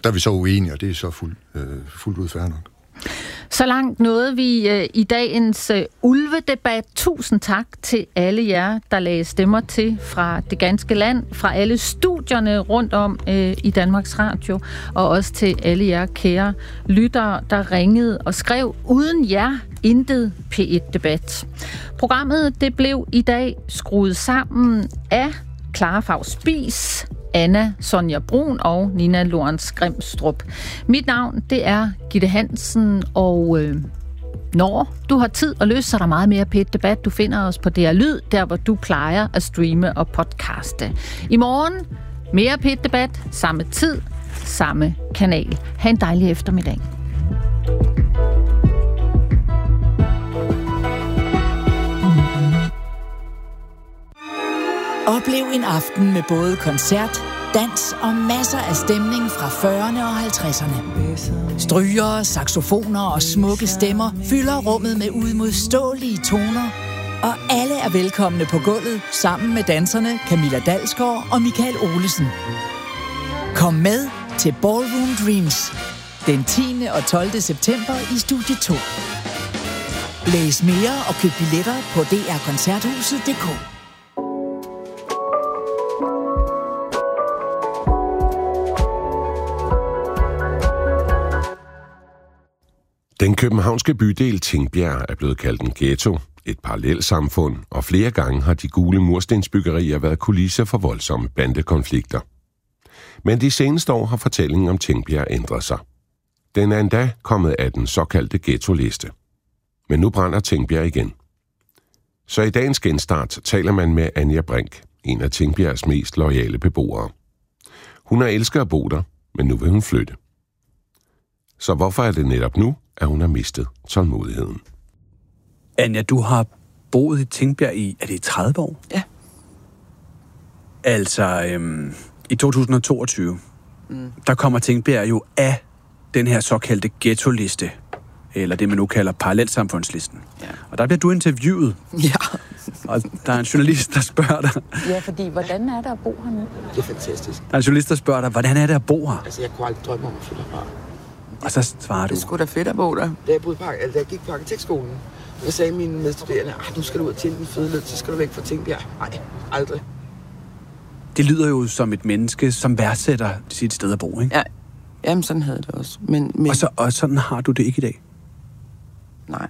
Der er vi så uenige, og det er så fuldt ud fair nok. Så langt nåede vi i dagens ulvedebat. Tusind tak til alle jer, der lagde stemmer til fra det ganske land, fra alle studierne rundt om i Danmarks Radio, og også til alle jer kære lyttere, der ringede og skrev. Uden jer, intet P1-debat. Programmet det blev i dag skruet sammen af Clara Faust-Spies, Anna Sonja Brun og Nina Lorentz Grimstrup. Mit navn, det er Gitte Hansen, og når du har tid og lyst, så er der meget mere P1-debat. Du finder os på DR Lyd, der hvor du plejer at streame og podcaste. I morgen, mere P1-debat, samme tid, samme kanal. Ha' en dejlig eftermiddag. Oplev en aften med både koncert, dans og masser af stemning fra 40'erne og 50'erne. Strygere, saxofoner og smukke stemmer fylder rummet med uimodståelige toner, og alle er velkomne på gulvet sammen med danserne Camilla Dalsgaard og Michael Olesen. Kom med til Ballroom Dreams den 10. og 12. september i Studie 2. Læs mere og køb billetter på drkoncerthuset.dk. Den københavnske bydel Tingbjerg er blevet kaldt en ghetto, et parallelsamfund, og flere gange har de gule murstensbyggerier været kulisser for voldsomme bandekonflikter. Men de seneste år har fortællingen om Tingbjerg ændret sig. Den er endda kommet af den såkaldte ghetto-liste. Men nu brænder Tingbjerg igen. Så i dagens genstart taler man med Anja Brink, en af Tingbjergs mest loyale beboere. Hun har elsket at bo der, men nu vil hun flytte. Så hvorfor er det netop nu, at hun har mistet tålmodigheden? Anja, du har boet i Tingbjerg i, er det 30 år? Ja. Altså, i 2022, der kommer Tingbjerg jo af den her såkaldte ghetto-liste, eller det, man nu kalder parallelsamfundslisten. Ja. Og der bliver du interviewet. Ja. Og der er en journalist, der spørger dig... Ja, fordi hvordan er det at bo her nu? Det er fantastisk. Der er en journalist, der spørger dig, hvordan er det at bo her? Altså, jeg kunne aldrig drømme om at flytte herfra. Og så svarer du... Det skulle da fedt at bo der. Da jeg gik på arkitektskolen, så sagde mine medstuderende, nu skal du ud til den fødeløn, så skal du væk fra Tingbjerg. Nej, aldrig. Det lyder jo som et menneske, som værdsætter sit sted at bo, ikke? Ja. Jamen, sådan havde det også. Men... Og sådan har du det ikke i dag? Nej.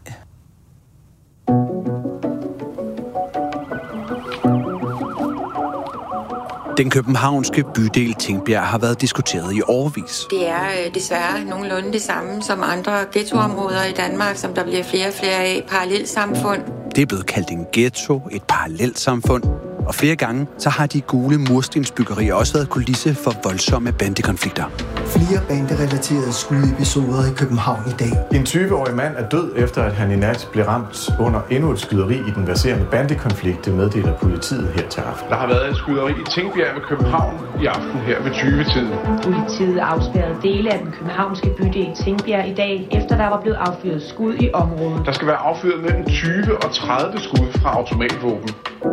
Den københavnske bydel Tingbjerg har været diskuteret i årevis. Det er desværre nogenlunde det samme som andre ghettoområder i Danmark, som der bliver flere og flere af, parallelsamfund. Det er blevet kaldt en ghetto, et parallelsamfund. Og flere gange, så har de gule murstensbyggerier også været kulisse for voldsomme bandekonflikter. Flere banderelaterede skudepisoder i København i dag. En 20-årig mand er død efter, at han i nat blev ramt under endnu et skyderi i den verserende bandekonflikt, det meddeler politiet her til aften. Der har været et skyderi i Tingbjerg ved København i aften her ved 20-tiden. Politiet afspærrede dele af den københavnske bydel Tingbjerg i dag, efter der var blevet affyret skud i området. Der skal være affyret mellem 20 og 30 skud fra automatvåben.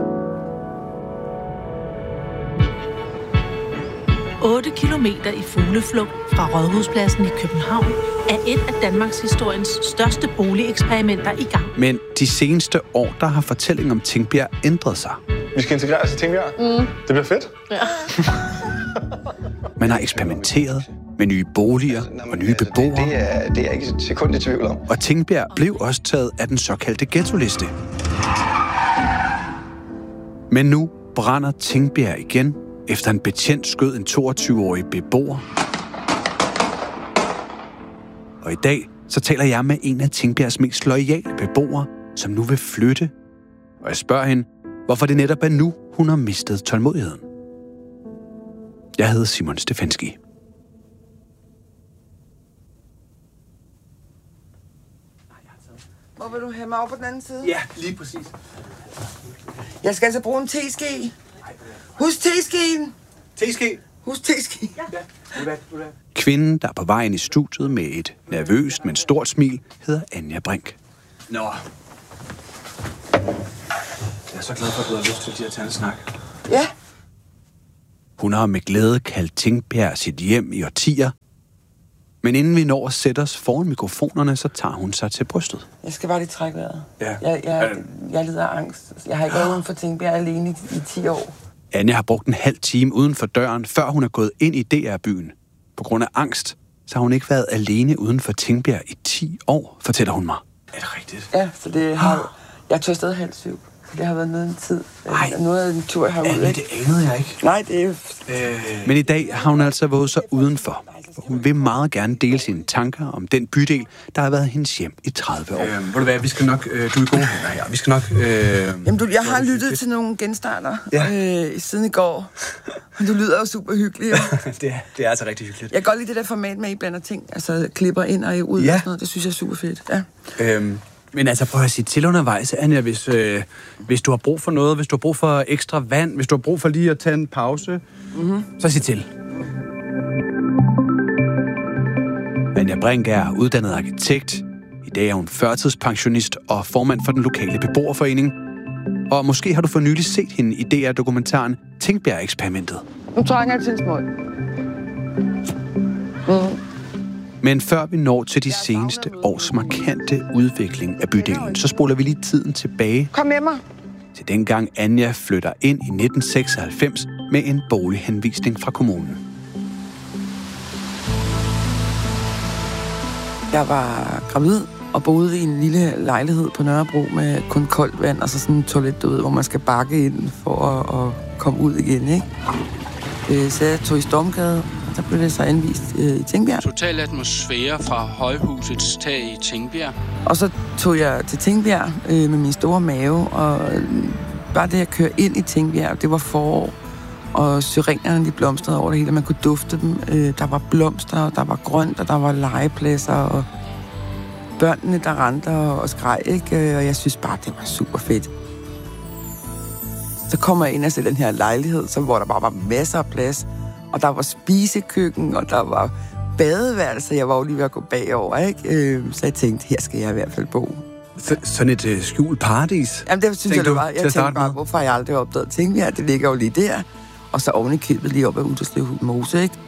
8 kilometer i fugleflugt fra Rådhuspladsen i København er et af Danmarks historiens største boligeksperimenter i gang. Men de seneste år, der har fortællingen om Tingbjerg ændret sig. Vi skal integreres i Tingbjerg. Det bliver fedt. Ja. Man har eksperimenteret med nye boliger og nye beboere. Det er ikke et sekund i tvivl om. Og Tingbjerg blev også taget af den såkaldte ghetto-liste. Men nu brænder Tingbjerg igen, efter en betjent skød en 22-årig beboer. Og i dag, så taler jeg med en af Tingbjergs mest loyale beboere, som nu vil flytte. Og jeg spørger hende, hvorfor det netop er nu, hun har mistet tålmodigheden. Jeg hedder Simon Stefanski. Hvor vil du have mig over på den anden side? Ja, lige præcis. Jeg skal altså bruge en teske. Husk teskeen. Teske. Husk teskeen. Ja. Kvinden, der er på vej ind i studiet med et nervøst, men stort smil, hedder Anja Brink. Nå. Jeg er så glad for, at du har lyst til at tage en snak. Ja. Hun har med glæde kaldt Tingbjerg sit hjem i årtier, Men inden vi når at sætte os foran mikrofonerne, så tager hun sig til brystet. Jeg skal bare lige trække vejret. Ja. Jeg lider af angst. Jeg har ikke været uden for Tingbjerg alene i 10 år. Anja har brugt en halv time uden for døren, før hun er gået ind i DR-byen. På grund af angst, så har hun ikke været alene uden for Tingbjerg i 10 år, fortæller hun mig. Er det rigtigt? Ja, så det har... Jeg tog afsted 6:30, så det har været noget en tid. Noget af en tur herude, ikke? Det anede jeg ikke. Nej, det er... Men i dag har hun altså våget sig udenfor. Hun vil meget gerne dele sine tanker om den bydel, der har været hendes hjem i 30 år. Ved du hvad, vi skal nok... du er gode hænder her. Vi skal nok... Jamen, jeg har lyttet til nogle genstarter siden i går. Men du lyder jo super hyggelig. det er altså rigtig hyggeligt. Jeg kan godt lide det der format med, at I blander ting. Altså, klipper ind og ud og sådan noget. Det synes jeg er super fedt. Ja. Men altså, prøv at sige til undervejs, Anja, hvis du har brug for noget, hvis du har brug for ekstra vand, hvis du har brug for lige at tage en pause, så sig til. Anja Brink er uddannet arkitekt. I dag er hun førtidspensionist og formand for den lokale beboerforening. Og måske har du for nylig set hende i DR-dokumentaren Tingbjerg-eksperimentet. Nu trænger jeg til en smøg. Men før vi når til de seneste års markante udvikling af bydelen, så spoler vi lige tiden tilbage. Kom med mig. Til dengang Anja flytter ind i 1996 med en bolighenvisning fra kommunen. Jeg var gravid og boede i en lille lejlighed på Nørrebro med kun koldt vand og så sådan en toilet, hvor man skal bakke ind for at komme ud igen, ikke? Så jeg tog i Stormgade, og der blev det så anvist i Tingbjerg. Total atmosfære fra højhusets tag i Tingbjerg. Og så tog jeg til Tingbjerg med min store mave, og bare det at køre ind i Tingbjerg, det var forår. Og syrenerne, de blomstrede over det hele, man kunne dufte dem. Der var blomster, der var grønt, og der var legepladser, og børnene, der rendte og skreg, ikke? Og jeg synes bare, det var super fedt. Så kommer jeg ind og ser den her lejlighed, hvor der bare var masser af plads, og der var spisekøkken, og der var badeværelse. Jeg var jo lige ved at gå bagover, ikke? Så jeg tænkte, her skal jeg i hvert fald bo. Sådan et skjult paradis? Jamen, det synes jeg, det var. Jeg tænkte bare, hvorfor har jeg aldrig opdaget Tingbjerg? Det ligger jo lige der. Og så oven i købet lige op ad Utterslev Mose, ikke?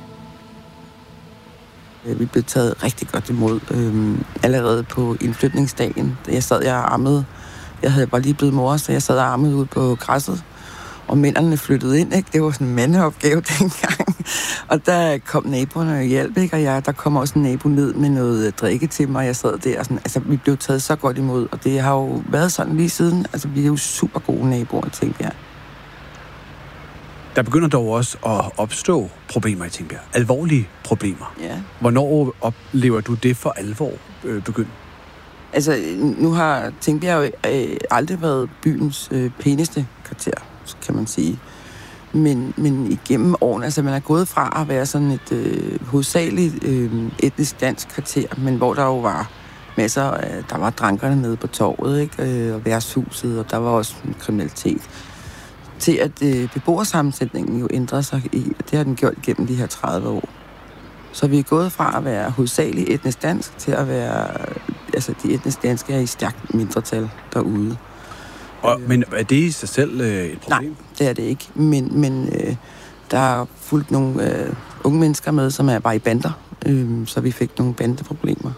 Vi blev taget rigtig godt imod allerede på indflytningsdagen. Jeg ammede. Jeg var lige blevet mor, så jeg sad og ammede ude på græsset. Og mændene flyttede ind, ikke? Det var sådan en mandeopgave dengang. Og der kom naboerne og hjalp, ikke? Og der kom også en nabo ned med noget drikke til mig, og jeg sad der. Sådan, altså, vi blev taget så godt imod, og det har jo været sådan lige siden. Altså, vi er jo super gode naboer, tænker jeg. Der begynder dog også at opstå problemer i Tingbjerg. Alvorlige problemer. Ja. Hvornår oplever du det for alvor begyndt? Altså, nu har Tingbjerg aldrig været byens pæneste kvarter, kan man sige. Men igennem årene, altså man er gået fra at være sådan et hovedsageligt etnisk dansk kvarter, men hvor der jo var masser af, der var drankerne nede på torvet, ikke? Og værtshuset, og der var også kriminalitet. Til at beboersammensætningen jo ændrer sig i, det har den gjort gennem de her 30 år. Så vi er gået fra at være hovedsageligt etnisk dansk til at være, altså de etnisk danske er i stærkt mindretal derude. Men er det i sig selv et problem? Nej, det er det ikke. Men der er fulgt nogle unge mennesker med, som er bare i bander, så vi fik nogle bandeproblemer.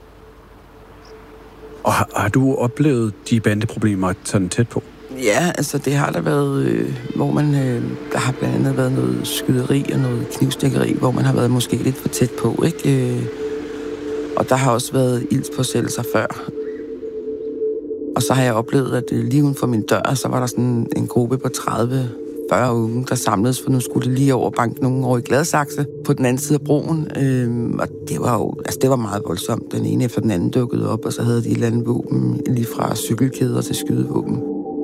Og har du oplevet de bandeproblemer sådan tæt på? Ja, altså det har der været, hvor man, der har blandt andet været noget skyderi og noget knivstikkeri, hvor man har været måske lidt for tæt på, ikke? Og der har også været ildspåsættelser før. Og så har jeg oplevet, at lige uden for min dør, så var der sådan en gruppe på 30-40 unge, der samledes, for nu skulle det lige over banke nogen over i Gladsaxe på den anden side af broen. Og det var jo, altså det var meget voldsomt. Den ene efter den anden dukkede op, og så havde de et eller andet våben, lige fra cykelkæder til skydevåben.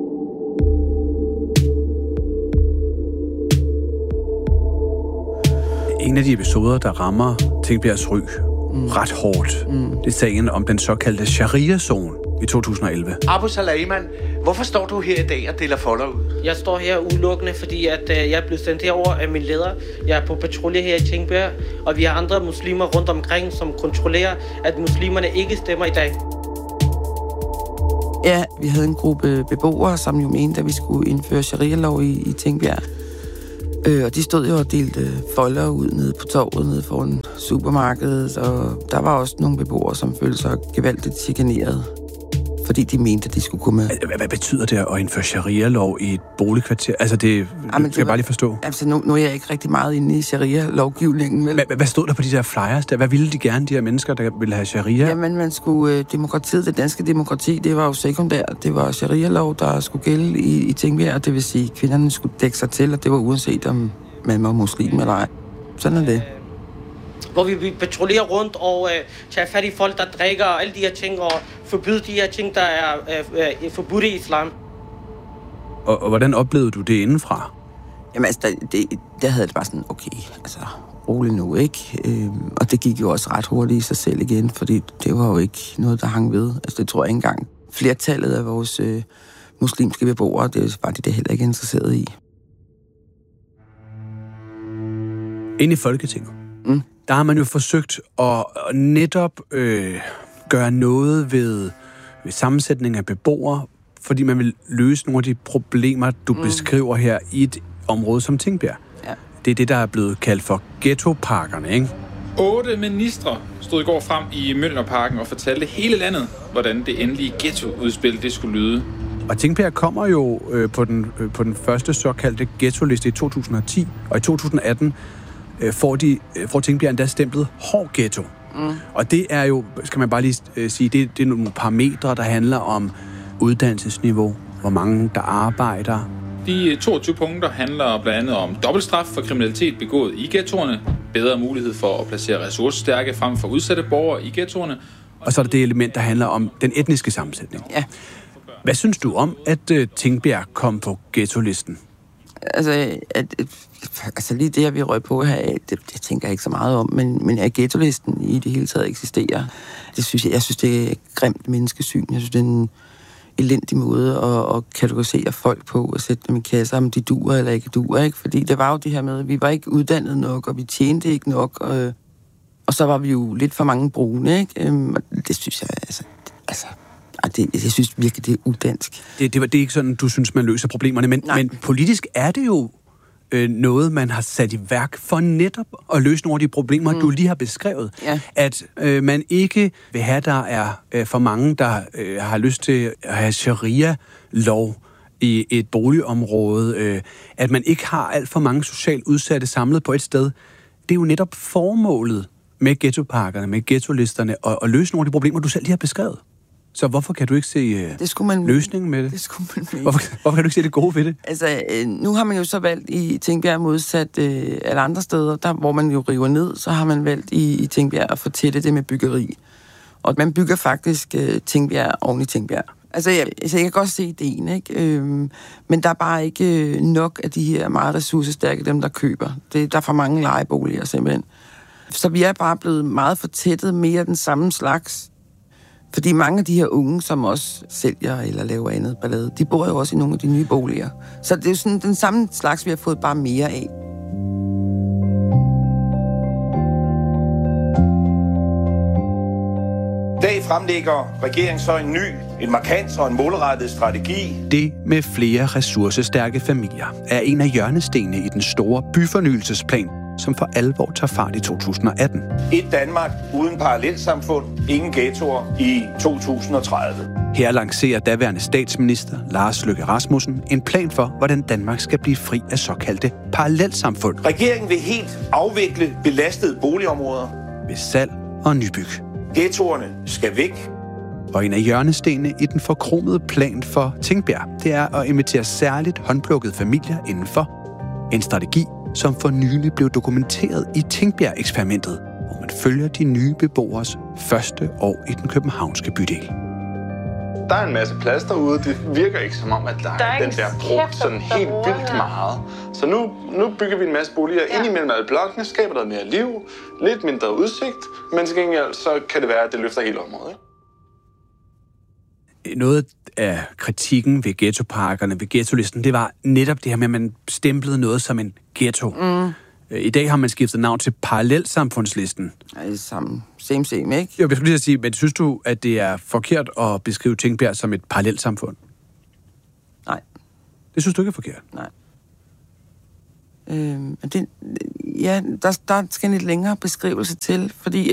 En af de episoder, der rammer Tingbjergs Ry ret hårdt, det er sagen om den såkaldte Sharia-zone i 2011. Abu Salaiman, hvorfor står du her i dag og deler folder ud? Jeg står her udelukkende, fordi at jeg er blevet sendt herover af min leder. Jeg er på patrulje her i Tingbjerg, og vi har andre muslimer rundt omkring, som kontrollerer, at muslimerne ikke stemmer i dag. Ja, vi havde en gruppe beboere, som jo mente, at vi skulle indføre sharia-lov i Tingbjerg. Og de stod jo og delte folder ud nede på torvet, nede foran supermarkedet, og der var også nogle beboere, som følte sig gevaldigt chikaneret, fordi de mente, at de skulle gå med. Hvad betyder det at indføre sharia-lov i et boligkvarter? Altså, det kan jeg bare lige forstå. Altså, nu er jeg ikke rigtig meget inde i sharia-lovgivningen. Hvad stod der på de der flyers der? Hvad ville de gerne, de her mennesker, der ville have sharia? Jamen, man skulle... Demokratiet, det danske demokrati, det var jo sekundært. Det var sharia-lov, der skulle gælde i Tingbjerg. Det vil sige, at kvinderne skulle dække sig til, og det var uanset om man var muslim eller ej. Sådan er det. Hvor vi patruljerer rundt og tager fat i folk, der drikker og alle de her ting, og forbyde de her ting, der er forbudt i islam. Og hvordan oplevede du det indenfra? Jamen altså, der havde det bare sådan, okay, altså rolig nu, ikke? Og det gik jo også ret hurtigt i sig selv igen, fordi det var jo ikke noget, der hang ved. Altså det tror jeg ikke engang. Flertallet af vores muslimske beboere, det var de heller ikke interesseret i. Inde i Folketinget, der har man jo forsøgt at netop gøre noget ved sammensætning af beboere, fordi man vil løse nogle af de problemer, du beskriver her i et område som Tingbjerg. Ja. Det er det, der er blevet kaldt for ghettoparkerne, ikke? 8 ministre stod i går frem i Mjølnerparken og fortalte hele landet, hvordan det endelige ghettoudspil det skulle lyde. Og Tingbjerg kommer jo på den første såkaldte ghettoliste i 2010, og i 2018 får Tingbjerg endda stemplet hård ghetto. Og det er jo, skal man bare lige sige, det er nogle parametre, der handler om uddannelsesniveau, hvor mange der arbejder. De 22 punkter handler blandt andet om dobbeltstraf for kriminalitet begået i ghettoerne, bedre mulighed for at placere ressourcestærke frem for udsatte borgere i ghettoerne. Og så er der det element, der handler om den etniske sammensætning. Ja. Hvad synes du om, at Tingbjerg kom på ghettolisten? Altså lige det, vi røg på her, det tænker jeg ikke så meget om, men at ghettolisten i det hele taget eksisterer, jeg synes, det er et grimt menneskesyn. Jeg synes, det er en elendig måde at kategorisere folk på og sætte dem i kasser, om de duer eller ikke duer, ikke? Fordi det var jo det her med, at vi var ikke uddannet nok, og vi tjente ikke nok, og så var vi jo lidt for mange brune, ikke? Og det synes jeg, jeg synes virkelig, det er udansk. Det er ikke sådan, du synes, man løser problemerne, men politisk er det jo noget, man har sat i værk for netop at løse nogle af de problemer, du lige har beskrevet. Ja. At man ikke vil have, der er for mange, der har lyst til at have sharia-lov i et boligområde. At man ikke har alt for mange socialt udsatte samlet på et sted. Det er jo netop formålet med ghettoparkerne, med ghettolisterne, at løse nogle af de problemer, du selv lige har beskrevet. Så hvorfor kan du ikke se løsningen med det? Det skulle man ikke. Hvorfor kan du ikke se det gode ved det? Altså, nu har man jo så valgt i Tingbjerg modsat alle andre steder, der, hvor man jo river ned, så har man valgt i Tingbjerg at fortælle det med byggeri. Og man bygger faktisk Tingbjerg oven i Tingbjerg. Altså, jeg kan godt se ideen, ikke? Men der er bare ikke nok af de her meget ressourcestærke, dem der køber. Der er for mange lejeboliger simpelthen. Så vi er bare blevet meget fortættet mere den samme slags. Fordi mange af de her unge, som også sælger eller laver andet ballade, de bor jo også i nogle af de nye boliger. Så det er jo sådan den samme slags, vi har fået bare mere af. I dag fremlægger regeringen så en markant og en målrettet strategi. Det med flere ressourcestærke familier er en af hjørnestenene i den store byfornyelsesplan, som for alvor tager fart i 2018. Et Danmark uden parallelsamfund, ingen ghettoer i 2030. Her lancerer daværende statsminister Lars Løkke Rasmussen en plan for, hvordan Danmark skal blive fri af såkaldte parallelsamfund. Regeringen vil helt afvikle belastede boligområder ved salg og nybyg. Ghettoerne skal væk. Og en af hjørnestenene i den forkromede plan for Tingbjerg, det er at invitere særligt håndplukkede familier indenfor. En strategi, som for nylig blev dokumenteret i Tingbjerg-eksperimentet, hvor man følger de nye beboers første år i den københavnske bydel. Der er en masse plads derude. Det virker ikke som om, at der er den der brugt sådan helt vildt meget. Så nu bygger vi en masse boliger ind imellem alle blokkene, skaber noget mere liv, lidt mindre udsigt, men til gengæld så kan det være, at det løfter hele området. Noget af kritikken ved ghettoparkerne, ved ghettolisten, det var netop det her med, at man stemplede noget som en ghetto. I dag har man skiftet navn til parallelsamfundslisten. Ja, same, ikke? Jo, jeg skulle lige sige, men synes du, at det er forkert at beskrive Tingbjerg som et parallelsamfund? Nej. Det synes du ikke er forkert? Nej. Der skal en lidt længere beskrivelse til, fordi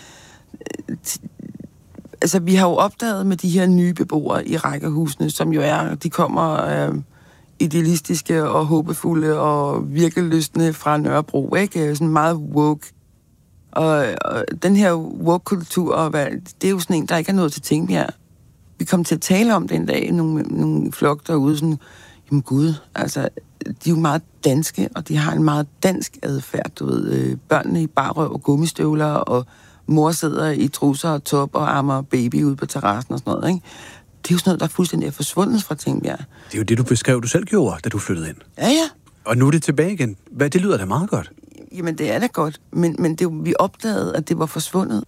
altså, vi har jo opdaget med de her nye beboere i rækkehusene, som jo de kommer idealistiske og håbefulde og virkelystne fra Nørrebro, ikke? Sådan meget woke. Og den her woke-kultur, det er jo sådan en, der ikke er nået til Tingbjerg. Vi kom til at tale om det en dag, nogle flok derude, sådan, jamen gud, altså, de er jo meget danske, og de har en meget dansk adfærd, du ved. Børnene i barrøv og gummistøvler, og mor sidder i trusser og top og ammer baby ude på terrassen og sådan noget, ikke? Det er jo sådan noget, der fuldstændig er forsvundet fra Tingbjerg. Det er jo det, du beskrev, du selv gjorde, da du flyttede ind. Ja. Og nu er det tilbage igen. Det lyder da meget godt. Jamen, det er da godt, men vi opdagede, at det var forsvundet.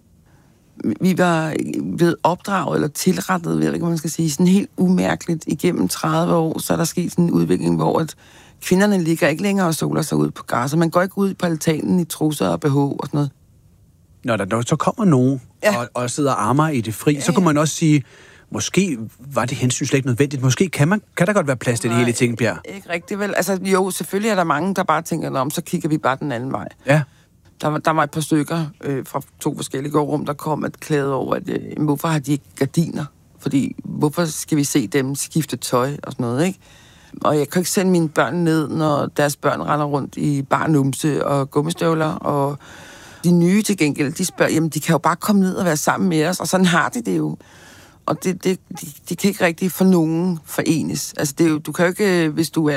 Vi var blevet opdraget eller tilrettet, ved jeg ikke, hvad man skal sige, sådan helt umærkeligt igennem 30 år, så er der sket sådan en udvikling, hvor at kvinderne ligger ikke længere og soler sig ud på græsset. Man går ikke ud på altanen i trusser og BH og sådan noget. Når der så kommer nogen og sidder og armer i det fri, så kunne man også sige, måske var det hensyn slet ikke nødvendigt. Måske kan der godt være plads til det hele i Tingbjerg. Ikke rigtigt vel. Altså jo, selvfølgelig er der mange, der bare tænker, så kigger vi bare den anden vej. Ja. Der var et par stykker fra 2 forskellige gårdrum, der kom et klæde over, at hvorfor har de ikke gardiner? Fordi hvorfor skal vi se dem skifte tøj og sådan noget, ikke? Og jeg kan ikke sende mine børn ned, når deres børn render rundt i bare numse og gummistøvler, og de nye til gengæld, de spørger, jamen de kan jo bare komme ned og være sammen med os, og sådan har de det jo. Og de kan ikke rigtig for nogen forenes. Altså det er jo, du kan jo ikke, hvis du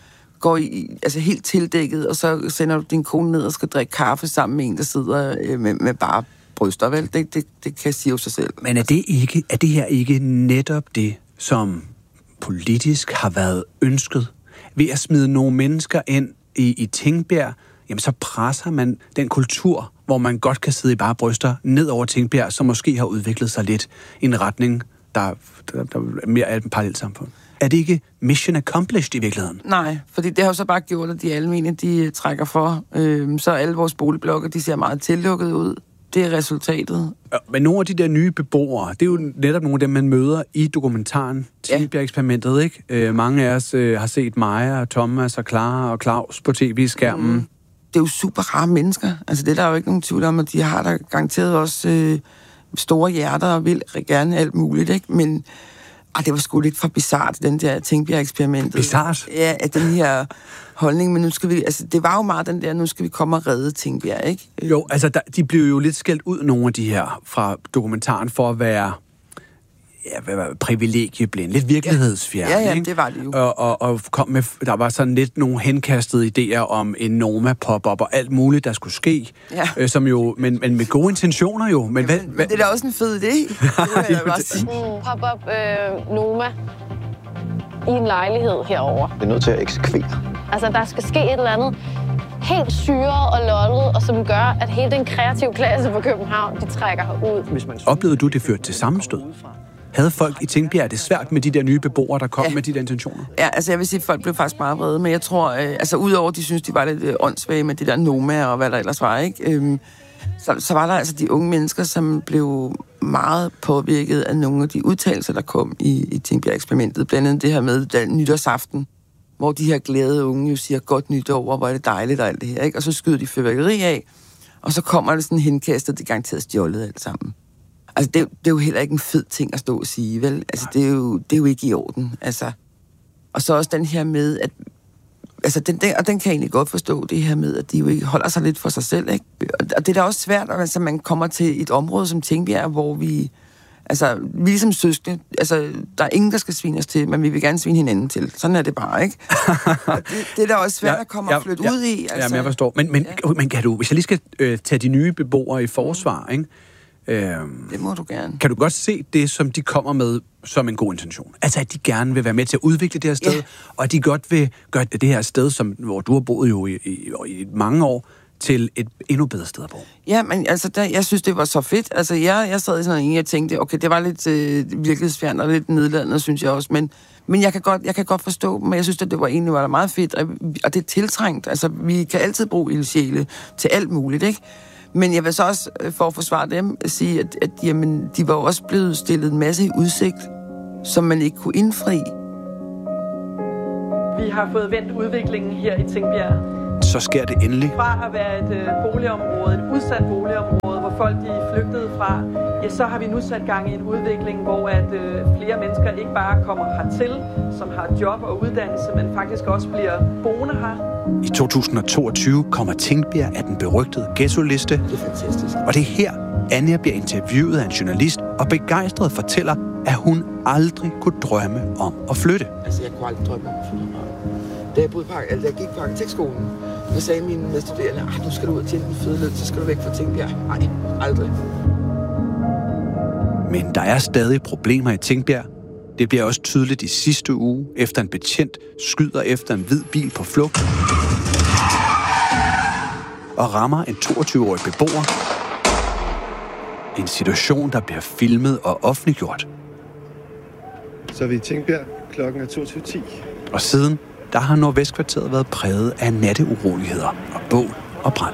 går helt tildækket, og så sender du din kone ned og skal drikke kaffe sammen med en, der sidder med bare bryster, vel? Det kan sige jo sig selv. Men er det her ikke netop det, som politisk har været ønsket? Ved at smide nogle mennesker ind i Tingbjerg, jamen så presser man den kultur, hvor man godt kan sidde i bare bryster, ned over Tingbjerg, som måske har udviklet sig lidt i en retning, der mere er et parallelsamfund. Er det ikke mission accomplished i virkeligheden? Nej, fordi det har jo så bare gjort, at de almene, de trækker for. Så alle vores boligblokke, de ser meget tillukket ud. Det er resultatet. Men nogle af de der nye beboere, det er jo netop nogle af dem, man møder i dokumentaren Tingbjerg-eksperimentet, ikke? Mange af os har set Maja og Thomas og Clara og Claus på tv-skærmen. Det er jo super rare mennesker. Altså det er der jo ikke nogen tvivl om, at de har der garanteret også store hjerter og vil gerne alt muligt, ikke? Men det var sgu lidt for bizart, den der Tingbjerg-eksperimentet. Bizart? Ja, at den her holdning, men nu skal vi, altså det var jo meget den der, nu skal vi komme og redde Tingbjerg, ikke? Jo, altså de blev jo lidt skældt ud, nogle af de her fra dokumentaren, for at være privilegieblind, lidt virkelighedsfjern. Ja, ikke? Det var det jo. Og kom med, der var sådan lidt nogle henkastede idéer om en Noma pop-up og alt muligt, der skulle ske, som jo, men med gode intentioner jo. Men, men det er da også en fed idé. Pop-up Noma i en lejlighed herover. Det er nødt til at eksekvere. Altså, der skal ske et eller andet helt syret og lollet, og som gør, at hele den kreative klasse på København, de trækker herud. Oplevede du, det førte til sammenstød? Havde folk i Tingbjerg det svært med de der nye beboere, der kom med de der intentioner? Ja, altså jeg vil sige, at folk blev faktisk meget vrede, men jeg tror, udover de synes, de var lidt åndssvage med det der Noma og hvad der ellers var, ikke? Så var der altså de unge mennesker, som blev meget påvirket af nogle af de udtalelser, der kom i Tingbjerg-eksperimentet. Blandt andet det her med nytårsaften, hvor de her glade unge jo siger, godt nytår, hvor er det dejligt og alt det her, ikke? Og så skyder de fyrværkeri af, og så kommer det sådan henkastet, det garanteret stjålet alt sammen. Altså, det er jo heller ikke en fed ting at stå og sige, vel? Altså, det er jo ikke i orden, altså. Og så også den her med, at altså, den kan jeg egentlig godt forstå, det her med, at de jo ikke holder sig lidt for sig selv, ikke? Og det er da også svært, at man kommer til et område som Tingbjerg, hvor vi ligesom søskende, altså, der er ingen, der skal svine os til, men vi vil gerne svine hinanden til. Sådan er det bare, ikke? det er da også svært at komme og flytte ud i. Altså. Jamen, jeg forstår. Men kan du, hvis jeg lige skal tage de nye beboere i forsvar, ikke? Det må du gerne. Kan du godt se det, som de kommer med, som en god intention? Altså, at de gerne vil være med til at udvikle det her sted, og at de godt vil gøre det her sted, hvor du har boet jo i mange år, til et endnu bedre sted at bo. Ja, men altså, jeg synes, det var så fedt. Altså, jeg sad i sådan en, jeg tænkte, okay, det var lidt virkelighedsfjernt og lidt nedladende, synes jeg også, men jeg kan godt forstå dem, og jeg synes, at det var egentlig var meget fedt, og det er tiltrængt. Altså, vi kan altid bruge ildsjæle til alt muligt, ikke? Men jeg vil så også, for at forsvare dem, sige, at jamen, de var også blevet stillet en masse i udsigt, som man ikke kunne indfri. Vi har fået vendt udviklingen her i Tingbjerg. så sker det endelig. Fra at være et boligområde, et udsat boligområde, hvor folk de flygtede fra, ja, så har vi nu sat gang i en udvikling, hvor at flere mennesker ikke bare kommer hertil, som har job og uddannelse, men faktisk også bliver boende her. I 2022 kommer Tingbjerg af den berygtede ghetto-liste. Det er fantastisk. Og det er her, Anja bliver interviewet af en journalist og begejstret fortæller, at hun aldrig kunne drømme om at flytte. Altså, jeg kunne aldrig drømme om at flytte. Da jeg gik på arkitektskolen, så sagde mine medstuderende, nu skal du ud og tjene den fede løn, så skal du væk fra Tingbjerg. Nej, aldrig. Men der er stadig problemer i Tingbjerg. Det bliver også tydeligt i sidste uge, efter en betjent skyder efter en hvid bil på flugt og rammer en 22-årig beboer. En situation, der bliver filmet og offentliggjort. Så er vi i Tingbjerg. Klokken er 22:10. Og siden, der har Nordvestkvarteret været præget af natteuroligheder og bål og brand.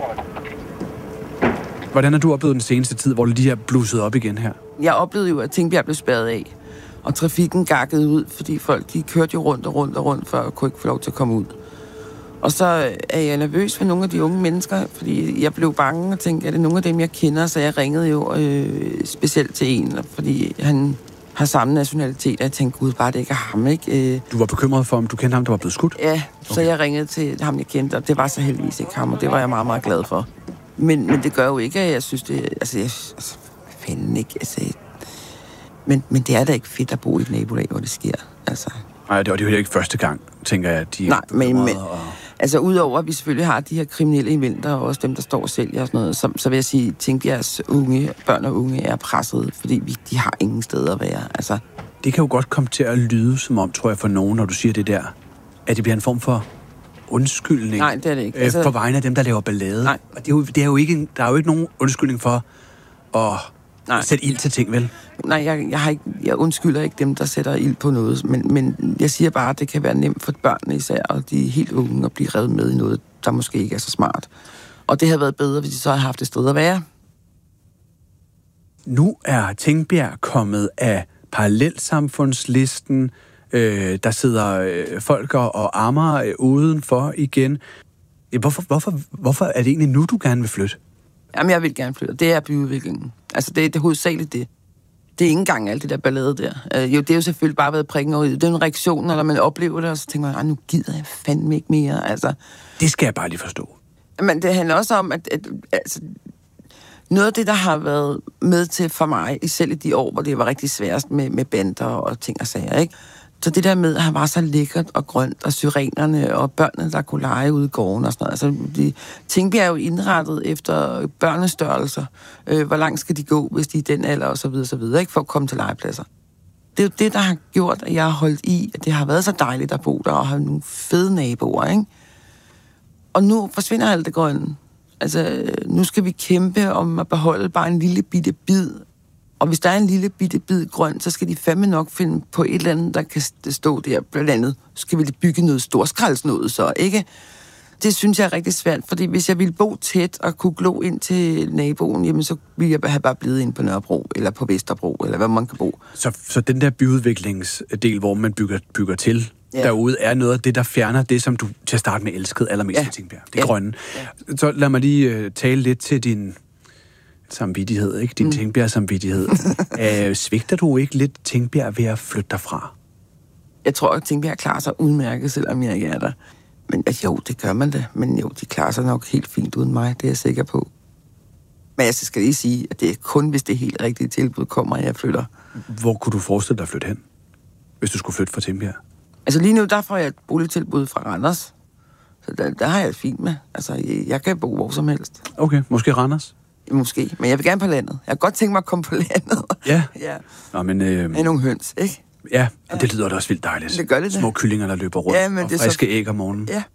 Hvordan har du oplevet den seneste tid, hvor de her blusset op igen her? Jeg oplevede jo, at Tingbjerg blev spærret af, og trafikken gakkede ud, fordi folk de kørte jo rundt, for at kunne ikke få lov til at komme ud. Og så er jeg nervøs for nogle af de unge mennesker, fordi jeg blev bange og tænkte, er det nogle af dem, jeg kender? Så jeg ringede jo specielt til en, fordi han har samme nationalitet, og jeg tænkte, gud, bare det ikke er ham, ikke? Du var bekymret for, om du kendte ham, der var blevet skudt? Ja, så jeg ringede til ham, jeg kendte, og det var så heldigvis ikke ham, og det var jeg meget, meget glad for. Men det gør jo ikke, at jeg synes, det... fanden ikke, Men det er da ikke fedt at bo i et nabolag, hvor det sker, altså. Nej, det er jo ikke første gang, tænker jeg, at de... Nej, men altså udover, at vi selvfølgelig har de her kriminelle elementer, og også dem, der står og sælger og sådan noget, så vil jeg sige, at Tingbjergs børn og unge er presset, fordi de har ingen steder at være, altså. Det kan jo godt komme til at lyde som om, tror jeg, for nogen, når du siger det der, at det bliver en form for undskyldning. Nej, det er det ikke. Altså, for vegne af dem, der laver ballade. Nej. Og der er jo ikke nogen undskyldning for at sætte ild til ting, vel? Nej, jeg undskylder ikke dem, der sætter ild på noget, men jeg siger bare, at det kan være nemt for børnene især, og de er helt unge at blive revet med i noget, der måske ikke er så smart. Og det havde været bedre, hvis de så havde haft et sted at være. Nu er Tingbjerg kommet af parallelsamfundslisten. Der sidder folk og ammer udenfor igen. Hvorfor er det egentlig nu, du gerne vil flytte? Jamen, jeg vil gerne flytte. Det er byudviklingen. Altså, det er hovedsageligt det. Det er ikke engang alt det der ballade der. Det er jo selvfølgelig bare været prikken over i. Det er en reaktion, når man oplever det, og så tænker man, nu gider jeg fandme ikke mere. Altså, det skal jeg bare lige forstå. Men det handler også om, at noget af det, der har været med til for mig, selv i de år, hvor det var rigtig sværest med bander og ting og sager, ikke? Så det der med, at han var så lækkert og grønt, og syrenerne og børnene, der kunne lege ude i gården og sådan noget. Altså, Tingbjerg er jo indrettet efter børnestørrelser. Hvor langt skal de gå, hvis de er i den alder, og så videre, ikke? For at komme til legepladser. Det er jo det, der har gjort, at jeg har holdt i, at det har været så dejligt at bo der, og have nogle fede naboer, ikke? Og nu forsvinder alt det grønne. Altså, nu skal vi kæmpe om at beholde bare en lille bitte bid. Og hvis der er en lille bitte bid grønt, så skal de fandme nok finde på et eller andet, der kan stå der. Blandt andet skal vi bygge noget storskraldsnået, så ikke? Det synes jeg er rigtig svært, fordi hvis jeg ville bo tæt og kunne glo ind til naboen, jamen så ville jeg have bare blevet ind på Nørrebro, eller på Vesterbro, eller hvad man kan bo. Så den der byudviklingsdel, hvor man bygger til derude, er noget af det, der fjerner det, som du til at starte med elskede allermest i Tingbjerg. Det grønne. Ja. Så lad mig lige tale lidt til din samvittighed, ikke? Din Tingbjerg-samvittighed. Svigter du ikke lidt Tingbjerg ved at flytte derfra? Jeg tror, at Tingbjerg klarer sig udmærket, selvom jeg ikke er der. Men jo, det gør man da. Men jo, de klarer sig nok helt fint uden mig, det er jeg sikker på. Men jeg skal lige sige, at det er kun, hvis det helt rigtige tilbud kommer, at jeg flytter. Hvor kunne du forestille dig at flytte hen, hvis du skulle flytte fra Tingbjerg? Altså lige nu, der får jeg et boligtilbud fra Randers. Så der har jeg det fint med. Altså, jeg kan bo hvor som helst. Okay, måske Randers? Måske, men jeg vil gerne på landet. Jeg kan godt tænke mig at komme på landet. Ja. Ja. Nå, men... Med nogle høns, ikke? Ja, det lyder da også vildt dejligt. Det gør det. Små kyllinger, der løber rundt, og friske æg om morgenen. Ja.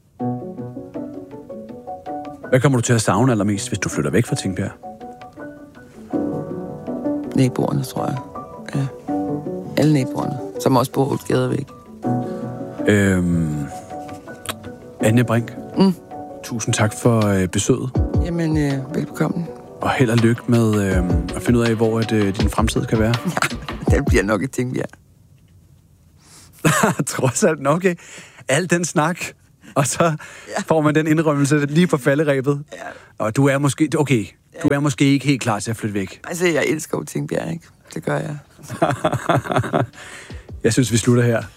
Hvad kommer du til at savne allermest, hvis du flytter væk fra Tingbjerg? Naboerne, tror jeg. Ja. Alle naboerne, som også bor 8 gader væk. Anja Brink. Tusind tak for besøget. Jamen, velbekomme. Og held og lykke med at finde ud af, hvor din fremtid kan være. Ja, det bliver nok et Tingbjerg. Trods alt nok, ikke? Al den snak Og så får man den indrømmelse lige på falderebet. Ja. Og du er måske ikke helt klar til at flytte væk. Altså, jeg elsker jo Tingbjerg, ikke? Det gør jeg. Jeg synes, vi slutter her.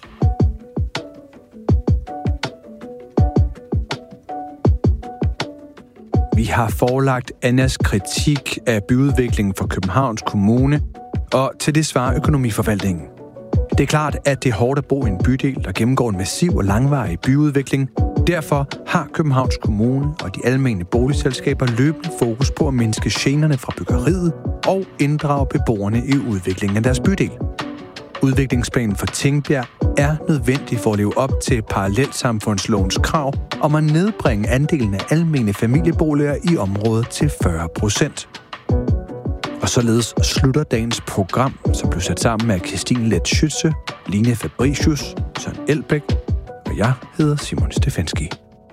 Vi har forelagt Annas kritik af byudviklingen for Københavns Kommune, og til det svarer økonomiforvaltningen. Det er klart, at det er hårdt at bo i en bydel, der gennemgår en massiv og langvarig byudvikling. Derfor har Københavns Kommune og de almene boligselskaber løbende fokus på at mindske generne fra byggeriet og inddrage beboerne i udviklingen af deres bydel. Udviklingsplanen for Tingbjerg er nødvendig for at leve op til parallelsamfundslovens krav om at nedbringe andelen af almene familieboliger i området til 40%. Og således slutter dagens program, som blev sat sammen af Christine Let Schütze, Line Fabricius, Søren Elbæk, og jeg hedder Simon Stefanski.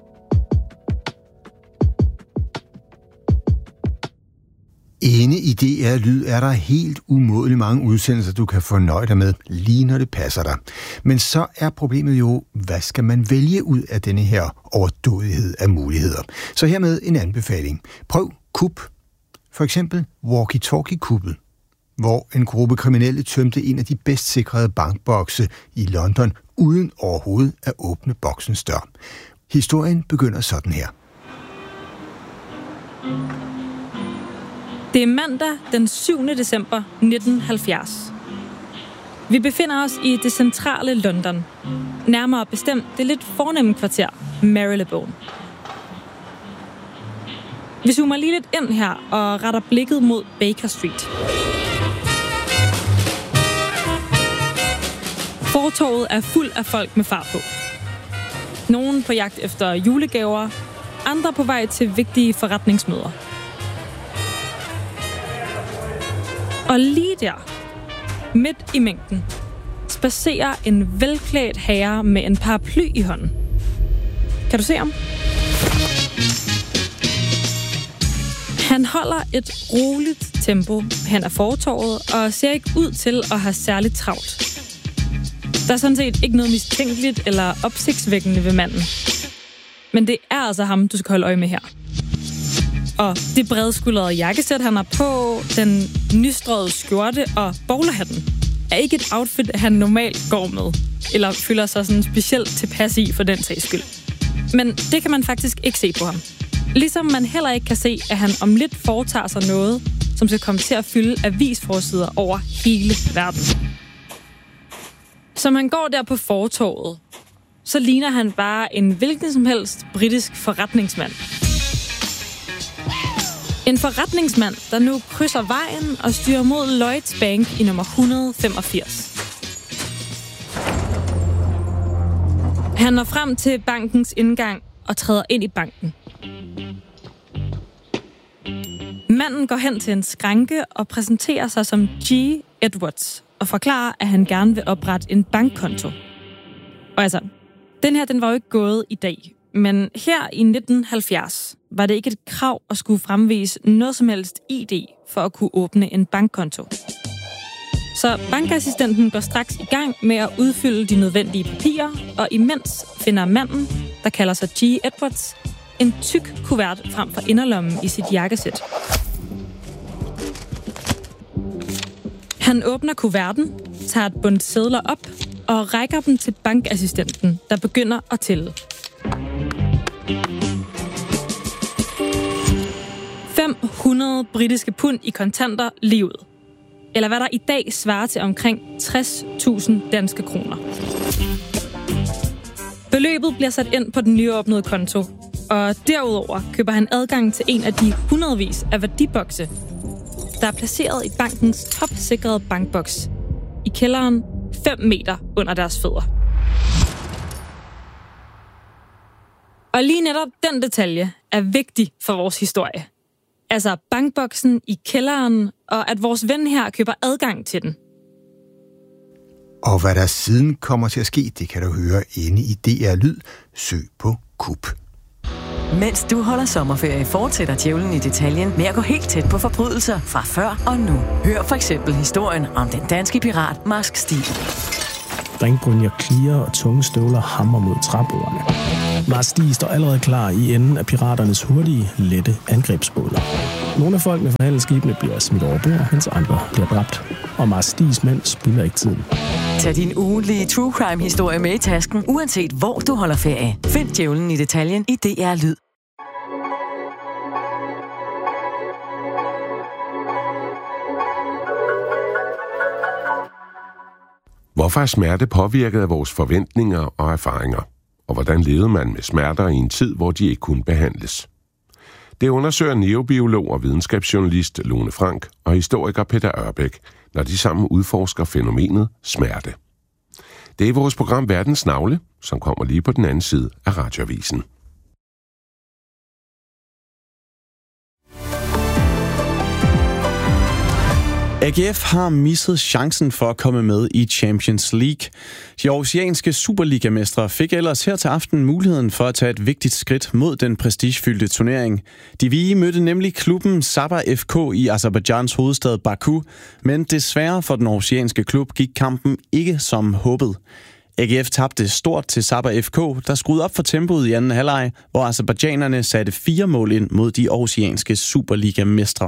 Inde i DR Lyd er der helt umådeligt mange udsendelser, du kan fornøje dig med, lige når det passer dig. Men så er problemet jo, hvad skal man vælge ud af denne her overdådighed af muligheder? Så hermed en anbefaling. Prøv KUP. For eksempel Walkie-Talkie-kuppet, hvor en gruppe kriminelle tømte en af de bedst sikrede bankbokse i London, uden overhovedet at åbne boksens dør. Historien begynder sådan her. Det er mandag den 7. december 1970. Vi befinder os i det centrale London. Nærmere bestemt det lidt fornemme kvarter, Marylebone. Vi zoomer lige lidt ind her og retter blikket mod Baker Street. Fortovet er fuld af folk med fart på. Nogen på jagt efter julegaver, andre på vej til vigtige forretningsmøder. Og lige der, midt i mængden, spacerer en velklædt herre med en paraply i hånden. Kan du se ham? Han holder et roligt tempo hen ad fortovet og ser ikke ud til at have særligt travlt. Der er sådan set ikke noget mistænkeligt eller opsigtsvækkende ved manden. Men det er altså ham, du skal holde øje med her. Og det bredskuldrede jakkesæt, han har på, den nystrøede skjorte og bowlerhatten, er ikke et outfit, han normalt går med, eller føler sig sådan specielt tilpas i for den sags skyld. Men det kan man faktisk ikke se på ham. Ligesom man heller ikke kan se, at han om lidt foretager sig noget, som skal komme til at fylde avisforsider over hele verden. Som han går der på fortovet, så ligner han bare en hvilken som helst britisk forretningsmand. En forretningsmand, der nu krydser vejen og styrer mod Lloyds Bank i nummer 185. Han når frem til bankens indgang og træder ind i banken. Manden går hen til en skranke og præsenterer sig som G. Edwards og forklarer, at han gerne vil oprette en bankkonto. Og altså, den her den var jo ikke gået i dag, men her i 1970 var det ikke et krav at skulle fremvise noget som helst ID for at kunne åbne en bankkonto. Så bankassistenten går straks i gang med at udfylde de nødvendige papirer, og imens finder manden, der kalder sig G. Edwards, en tyk kuvert frem for inderlommen i sit jakkesæt. Han åbner kuverten, tager et bundt sedler op og rækker dem til bankassistenten, der begynder at tælle. 500 britiske pund i kontanter lige ud. Eller hvad der i dag svarer til omkring 60.000 danske kroner. Beløbet bliver sat ind på den nyåbnede konto, og derudover køber han adgang til en af de hundredvis af værdibokse, der er placeret i bankens topsikrede bankboks i kælderen 5 meter under deres fødder. Og lige netop den detalje er vigtig for vores historie. Altså bankboksen i kælderen, og at vores ven her køber adgang til den. Og hvad der siden kommer til at ske, det kan du høre inde i DR Lyd. Søg på KUP. Mens du holder sommerferie, fortsætter djævlen i detaljen med at gå helt tæt på forbrydelser fra før og nu. Hør for eksempel historien om den danske pirat Marsk Stig. Ringbrynjer klirer og tunge støvler hammer mod træbordene. Mars Stig står allerede klar i enden af piraternes hurtige, lette angrebsbåde. Nogle af folkene fra handelsskibene bliver smidt over bord, mens andre bliver dræbt. Og Mars Stigs mænd spilder ikke tiden. Tag din ugentlige True Crime-historie med i tasken, uanset hvor du holder ferie. Find djævlen i detaljen i DR Lyd. Hvorfor er smerte påvirket af vores forventninger og erfaringer? Og hvordan levede man med smerter i en tid, hvor de ikke kunne behandles? Det undersøger neurobiolog og videnskabsjournalist Lone Frank og historiker Peter Ørbæk, når de sammen udforsker fænomenet smerte. Det er vores program Verdens Navle, som kommer lige på den anden side af Radioavisen. AGF har misset chancen for at komme med i Champions League. De aarhusianske Superliga-mestre fik ellers her til aften muligheden for at tage et vigtigt skridt mod den prestigefyldte turnering. De Hvide mødte nemlig klubben Sabah FK i Aserbajdsjans hovedstad Baku, men desværre for den aarhusianske klub gik kampen ikke som håbet. AGF tabte stort til Sabah FK, der skruede op for tempoet i anden halvleg, hvor aserbajdsjanerne satte 4 mål ind mod de aarhusianske Superliga-mestre.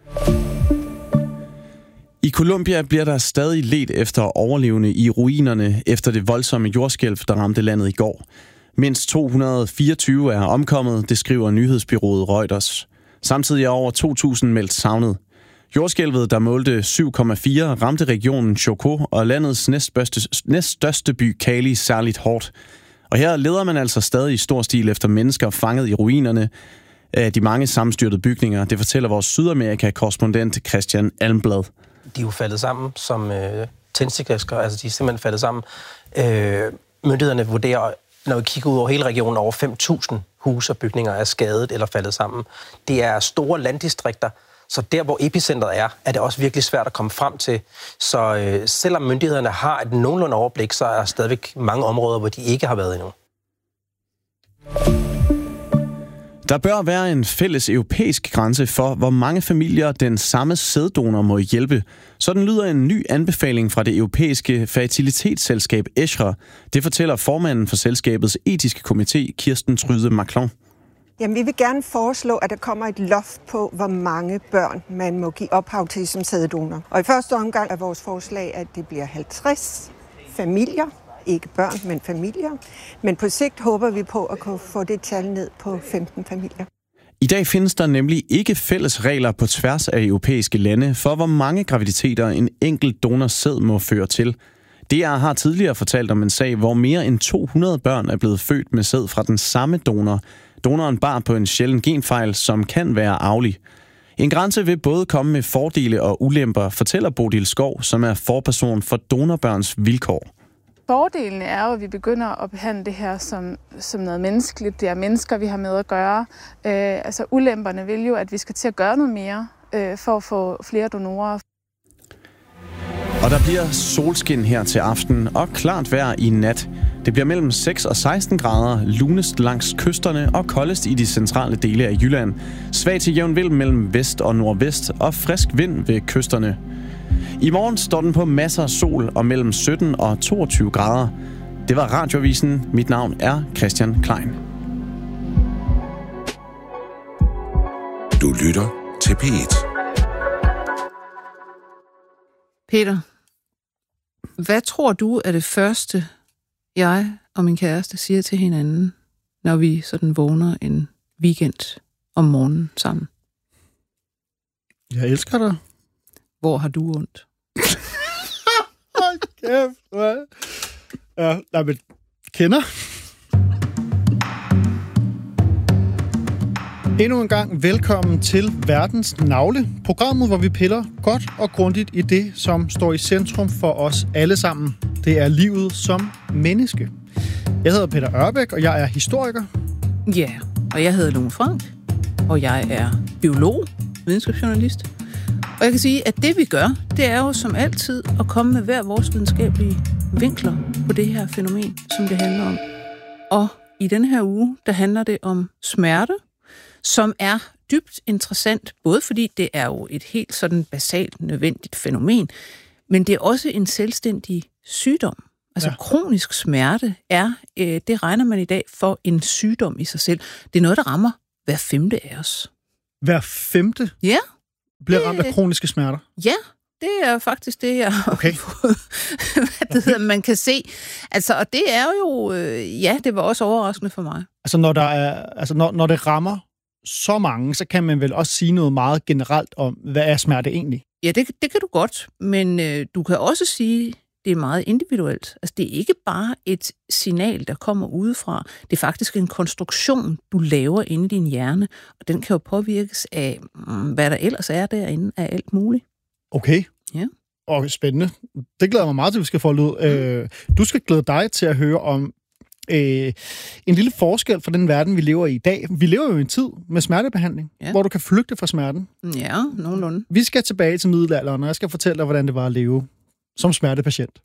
I Colombia bliver der stadig ledt efter overlevende i ruinerne efter det voldsomme jordskælv, der ramte landet i går. Mindst 224 er omkommet, det skriver nyhedsbureauet Reuters. Samtidig er over 2.000 meldt savnet. Jordskælvet, der målte 7,4, ramte regionen Chocó og landets næststørste by Cali særligt hårdt. Og her leder man altså stadig i stor stil efter mennesker fanget i ruinerne af de mange sammenstyrtede bygninger. Det fortæller vores Sydamerika-korrespondent Christian Almblad. De er jo faldet sammen som tændstikæsker, altså de er simpelthen faldet sammen. Myndighederne vurderer, når vi kigger ud over hele regionen, over 5.000 huse og bygninger er skadet eller faldet sammen. Det er store landdistrikter, så der hvor epicentret er det også virkelig svært at komme frem til. Så selvom myndighederne har et nogenlunde overblik, så er der stadigvæk mange områder, hvor de ikke har været endnu. Der bør være en fælles europæisk grænse for, hvor mange familier den samme sæddonor må hjælpe. Sådan lyder en ny anbefaling fra det europæiske fertilitetsselskab ESHRE. Det fortæller formanden for selskabets etiske komité, Kirsten Tryde Maclon. Jamen, vi vil gerne foreslå, at der kommer et loft på, hvor mange børn man må give ophav til som sæddonor. Og i første omgang er vores forslag, at det bliver 50 familier. Ikke børn, men familier. Men på sigt håber vi på at kunne få det tal ned på 15 familier. I dag findes der nemlig ikke fælles regler på tværs af europæiske lande for, hvor mange graviditeter en enkelt donors sæd må føre til. DR har tidligere fortalt om en sag, hvor mere end 200 børn er blevet født med sæd fra den samme donor. Donoren bar på en sjælden genfejl, som kan være arvelig. En grænse vil både komme med fordele og ulemper, fortæller Bodil Skov, som er forperson for Donorbørns Vilkår. Fordelen er jo, at vi begynder at behandle det her som noget menneskeligt. Det er mennesker, vi har med at gøre. Ulemperne vil jo, at vi skal til at gøre noget mere for at få flere donorer. Og der bliver solskin her til aften og klart vejr i nat. Det bliver mellem 6 og 16 grader, lunest langs kysterne og koldest i de centrale dele af Jylland. Svag til jævn vind mellem vest og nordvest og frisk vind ved kysterne. I morgen står den på masser af sol og mellem 17 og 22 grader. Det var Radioavisen. Mit navn er Christian Klein. Du lytter til P1. Peter, hvad tror du er det første, jeg og min kæreste siger til hinanden, når vi sådan vågner en weekend om morgenen sammen? Jeg elsker dig. Hvor har du ondt? Hold kæft, hvad? Ja, nej, men kender. Endnu en gang velkommen til Verdens Navle, programmet, hvor vi piller godt og grundigt i det, som står i centrum for os alle sammen. Det er livet som menneske. Jeg hedder Peter Ørbæk, og jeg er historiker. Ja, og jeg hedder Lone Frank, og jeg er biolog, videnskabsjournalist. Og jeg kan sige, at det vi gør, det er jo som altid at komme med hver vores videnskabelige vinkler på det her fænomen, som det handler om. Og i denne her uge, der handler det om smerte, som er dybt interessant, både fordi det er jo et helt sådan basalt nødvendigt fænomen, men det er også en selvstændig sygdom. Altså kronisk smerte er, det regner man i dag for en sygdom i sig selv. Det er noget, der rammer hver 5. af os. Hver 5. Ja. Bliver ramt af kroniske smerter? Ja, det er faktisk det, jeg okay. man kan se. Altså, og det er jo, det var også overraskende for mig. Altså, når det rammer så mange, så kan man vel også sige noget meget generelt om, hvad er smerte egentlig? Ja, det kan du godt, men du kan også sige, det er meget individuelt. Altså, det er ikke bare et signal, der kommer udefra. Det er faktisk en konstruktion, du laver inde i din hjerne, og den kan jo påvirkes af, hvad der ellers er derinde, af alt muligt. Okay. Ja. Og spændende. Det glæder mig meget til, at vi skal folde ud. Du skal glæde dig til at høre om en lille forskel fra den verden, vi lever i dag. Vi lever jo i en tid med smertebehandling, hvor du kan flygte fra smerten. Ja, nogenlunde. Vi skal tilbage til middelalderen, og jeg skal fortælle dig, hvordan det var at leve som smertepatient.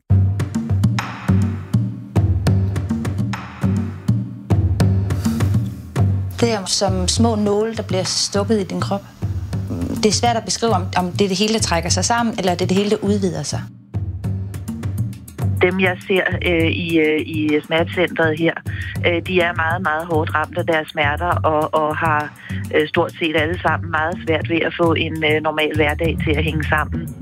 Det er som små nåle, der bliver stukket i din krop. Det er svært at beskrive, om det er det hele, der trækker sig sammen, eller det er det hele, der udvider sig. Dem, jeg ser i smertecentret her, de er meget, meget hårdt ramt af deres smerter og har stort set alle sammen meget svært ved at få en normal hverdag til at hænge sammen.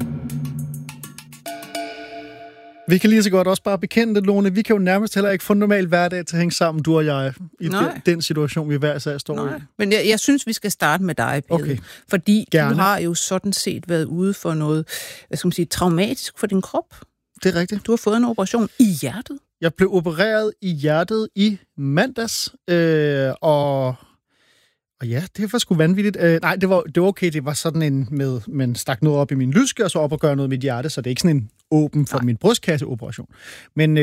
Vi kan lige så godt også bare bekende det, Lone. Vi kan jo nærmest heller ikke få en normal hverdag til at hænge sammen, du og jeg, i den situation, vi hver især står i. Men jeg synes, vi skal starte med dig, Pelle. Okay. Fordi Gerne. Du har jo sådan set været ude for noget, traumatisk for din krop. Det er rigtigt. Du har fået en operation i hjertet. Jeg blev opereret i hjertet i mandags, og ja, det var sgu vanvittigt. Nej, det var okay. Det var sådan en med, man stak noget op i min lyske, og så op og gøre noget med mit hjerte, så det er ikke sådan en åben for min brystkasseoperation. Men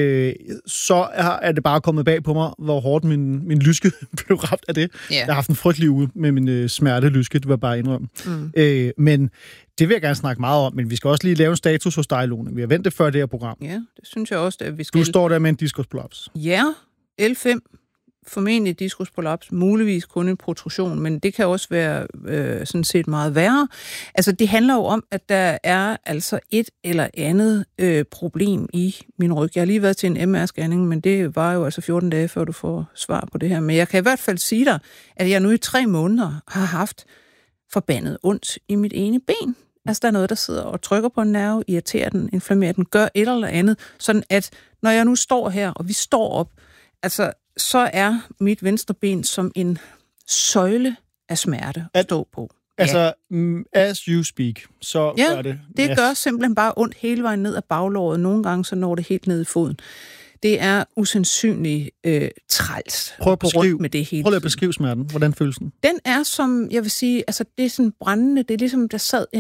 så er det bare kommet bag på mig, hvor hårdt min lyske blev ramt af det. Yeah. Jeg har haft en frygtelig uge med min smertelyske, det var bare indrømme. Men det vil jeg gerne snakke meget om, men vi skal også lige lave en status hos dig, Lone. Vi har ventet før det her program. Ja, det synes jeg også, at vi skal. Du står der med en diskusprolaps. Ja, L5. Formentlig diskusprolaps, muligvis kun en protrusion, men det kan også være sådan set meget værre. Altså, det handler jo om, at der er altså et eller andet problem i min ryg. Jeg har lige været til en MR-scanning, men det var jo altså 14 dage, før du får svar på det her. Men jeg kan i hvert fald sige dig, at jeg nu i 3 måneder har haft forbandet ondt i mit ene ben. Altså, der er noget, der sidder og trykker på en nerve, irriterer den, inflammerer den, gør et eller andet, sådan at når jeg nu står her, og vi står op, altså så er mit venstre ben som en søjle af smerte at stå på. Altså, as you speak, så gør det. Det gør simpelthen bare ondt hele vejen ned ad baglåret. Nogle gange så når det helt ned i foden. Det er usandsynligt træls. Prøv med det hele. Prøv at beskrive smerten. Hvordan føles den? Den er som, jeg vil sige, altså det er sådan brændende. Det er ligesom, der sad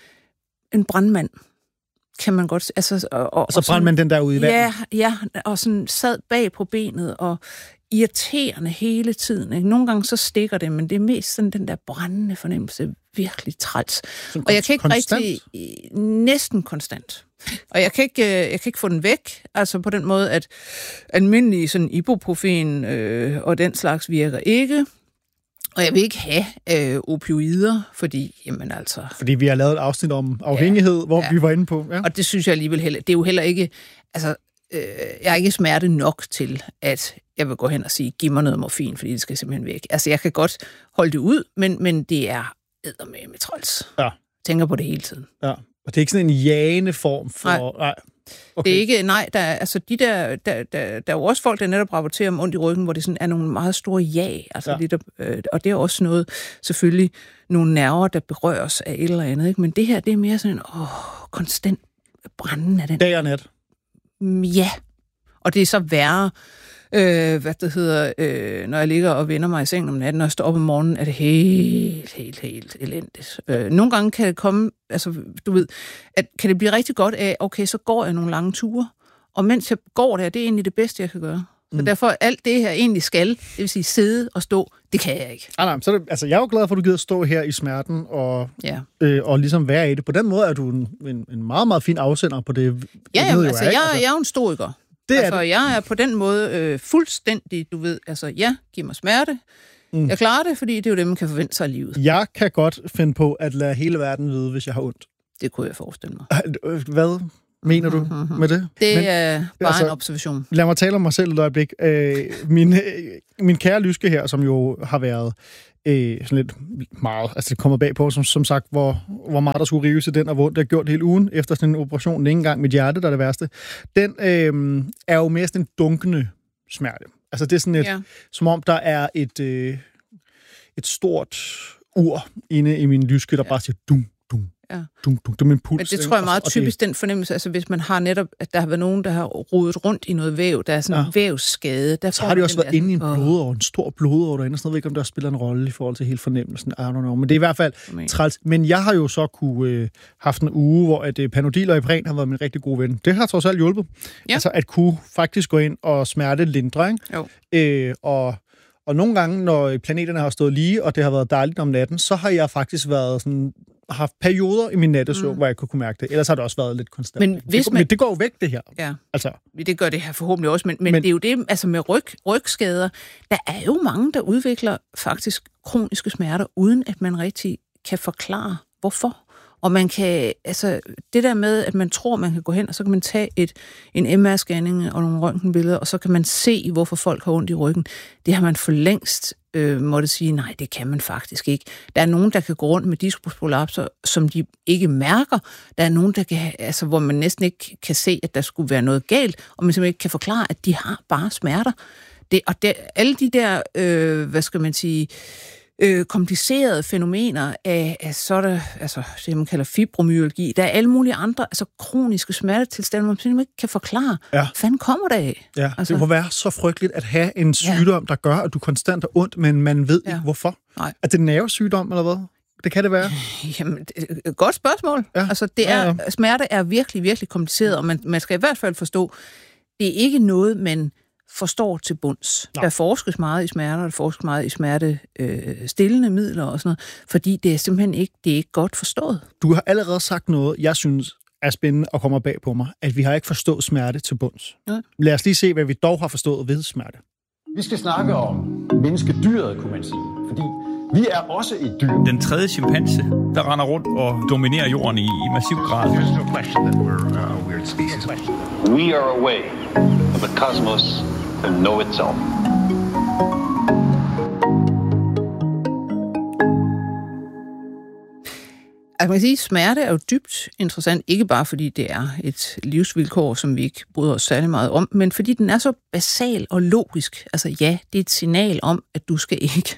en brandmand, kan man godt... Altså, og så brændte man den der ude i vandet? Ja, og sådan sad bag på benet, og irriterende hele tiden. Ikke? Nogle gange så stikker det, men det er mest sådan den der brændende fornemmelse, virkelig træls. Og jeg kan ikke rigtig... Næsten konstant. Og jeg kan ikke få den væk, altså på den måde, at almindelige sådan ibuprofen og den slags virker ikke. Og jeg vil ikke have opioider, fordi, jamen altså... Fordi vi har lavet et afsnit om afhængighed, hvor vi var inde på. Ja. Og det synes jeg alligevel heller... Det er jo heller ikke... Altså, jeg er ikke smerte nok til, at jeg vil gå hen og sige, giv mig noget morfin, fordi det skal simpelthen væk. Altså, jeg kan godt holde det ud, men det er eddermame træls. Ja. Tænker på det hele tiden. Ja, og det er ikke sådan en jagende form for... Nej. Okay. Det er ikke, der er jo også folk, der netop rapporterer om ondt i ryggen, hvor det sådan er nogle meget store jag, altså og det er også noget, selvfølgelig nogle nerver, der berøres af et eller andet, ikke? Men det her, det er mere sådan konstant brænden af den. Dag og nat. Ja, og det er så værre, når jeg ligger og vender mig i sengen om natten, og jeg står op om morgenen, er det helt elendigt. Nogle gange kan det komme, altså du ved, kan det blive rigtig godt af, okay, så går jeg nogle lange ture, og mens jeg går der, det er egentlig det bedste, jeg kan gøre. Så derfor alt det her egentlig skal, det vil sige sidde og stå, det kan jeg ikke. Nej, så det, jeg er jo glad for, at du gider stå her i smerten og ligesom være i det. På den måde er du en meget, meget fin afsender på det. Ja, altså, jeg er jo en stoiker. Jeg er på den måde fuldstændig, du ved, altså giv mig smerte. Jeg klarer det, fordi det er jo det, man kan forvente sig i livet. Jeg kan godt finde på at lade hele verden vide, hvis jeg har ondt. Det kunne jeg forestille mig. Hvad? mener du med det? Det er bare en observation. Lad mig tale om mig selv et øjeblik. Min kære Lyske her, som jo har været sådan lidt meget, altså det kommer bag på, som sagt, hvor meget der skulle rives i den, og hvor det har gjort hele ugen efter sådan en operation. Det er ikke engang mit hjerte, der er det værste. Den er jo mere sådan en dunkende smerte. Altså det er sådan som om der er et stort ur inde i min lyske, der bare siger dum, dum, dum, dum. Det er min puls. Men det tror jeg er meget typisk, den fornemmelse, altså hvis man har netop, at der har været nogen, der har rodet rundt i noget væv, der er sådan en vævsskade. Der så har de også været inde i en blodår, en stor blodår derinde, og sådan noget, ikke om der spiller en rolle i forhold til hele fornemmelsen. I don't know. Men det er i hvert fald træls. Men jeg har jo så haft en uge, hvor at Panodil og Ipren har været min rigtig gode ven. Det har trods alt hjulpet. Ja. Altså at kunne faktisk gå ind og smerte lindre, ikke? Jo. Og nogle gange, når planeterne har stået lige, og det har været dejligt om natten, så har jeg faktisk haft perioder i min nattesøvn, hvor jeg kunne mærke det. Ellers har det også været lidt konstant. Men det går jo væk, det her. Ja, altså. Det gør det her forhåbentlig også. Men det er jo det, altså med rygskader, der er jo mange, der udvikler faktisk kroniske smerter, uden at man rigtig kan forklare, hvorfor. Og man kan, altså det der med, at man tror, man kan gå hen, og så kan man tage en MR-scanning og nogle røntgenbilleder, og så kan man se, hvorfor folk har ondt i ryggen. Det har man for længst måtte sige, nej, det kan man faktisk ikke. Der er nogen, der kan gå rundt med diskusprolapser, som de ikke mærker. Der er nogen, der kan, altså, hvor man næsten ikke kan se, at der skulle være noget galt, og man simpelthen ikke kan forklare, at de har bare smerter. Alle de der, hvad skal man sige, komplicerede fænomener af sådan, altså det man kalder fibromyalgi. Der er alle mulige andre, altså kroniske smertetilstande, man simpelthen ikke kan forklare. Ja. Hvad kommer der af? Ja, altså, det må være så frygteligt at have en sygdom, der gør, at du konstant har ondt, men man ved ikke hvorfor. Nej. Er det en nervesygdom, eller hvad? Det kan det være. Jamen, godt spørgsmål. Ja. Altså, smerte er virkelig, virkelig kompliceret, og man skal i hvert fald forstå, det er ikke noget, man forstår til bunds. Der forskes meget i smerter, der forskes meget i smertestillende midler og sådan noget, fordi det er simpelthen ikke godt forstået. Du har allerede sagt noget, jeg synes er spændende og kommer bag på mig, at vi har ikke forstået smerte til bunds. Ja. Lad os lige se, hvad vi dog har forstået ved smerte. Vi skal snakke om menneskedyret, kunne man sige, fordi vi er også et dyr. Den tredje chimpanse, der render rundt og dominerer jorden i massiv grad. There's no question that we're a weird species. We are a way of the cosmos to know itself. Altså man kan sige, at smerte er jo dybt interessant, ikke bare fordi det er et livsvilkår, som vi ikke bryder os særlig meget om, men fordi den er så basal og logisk. Altså ja, det er et signal om, at du skal ikke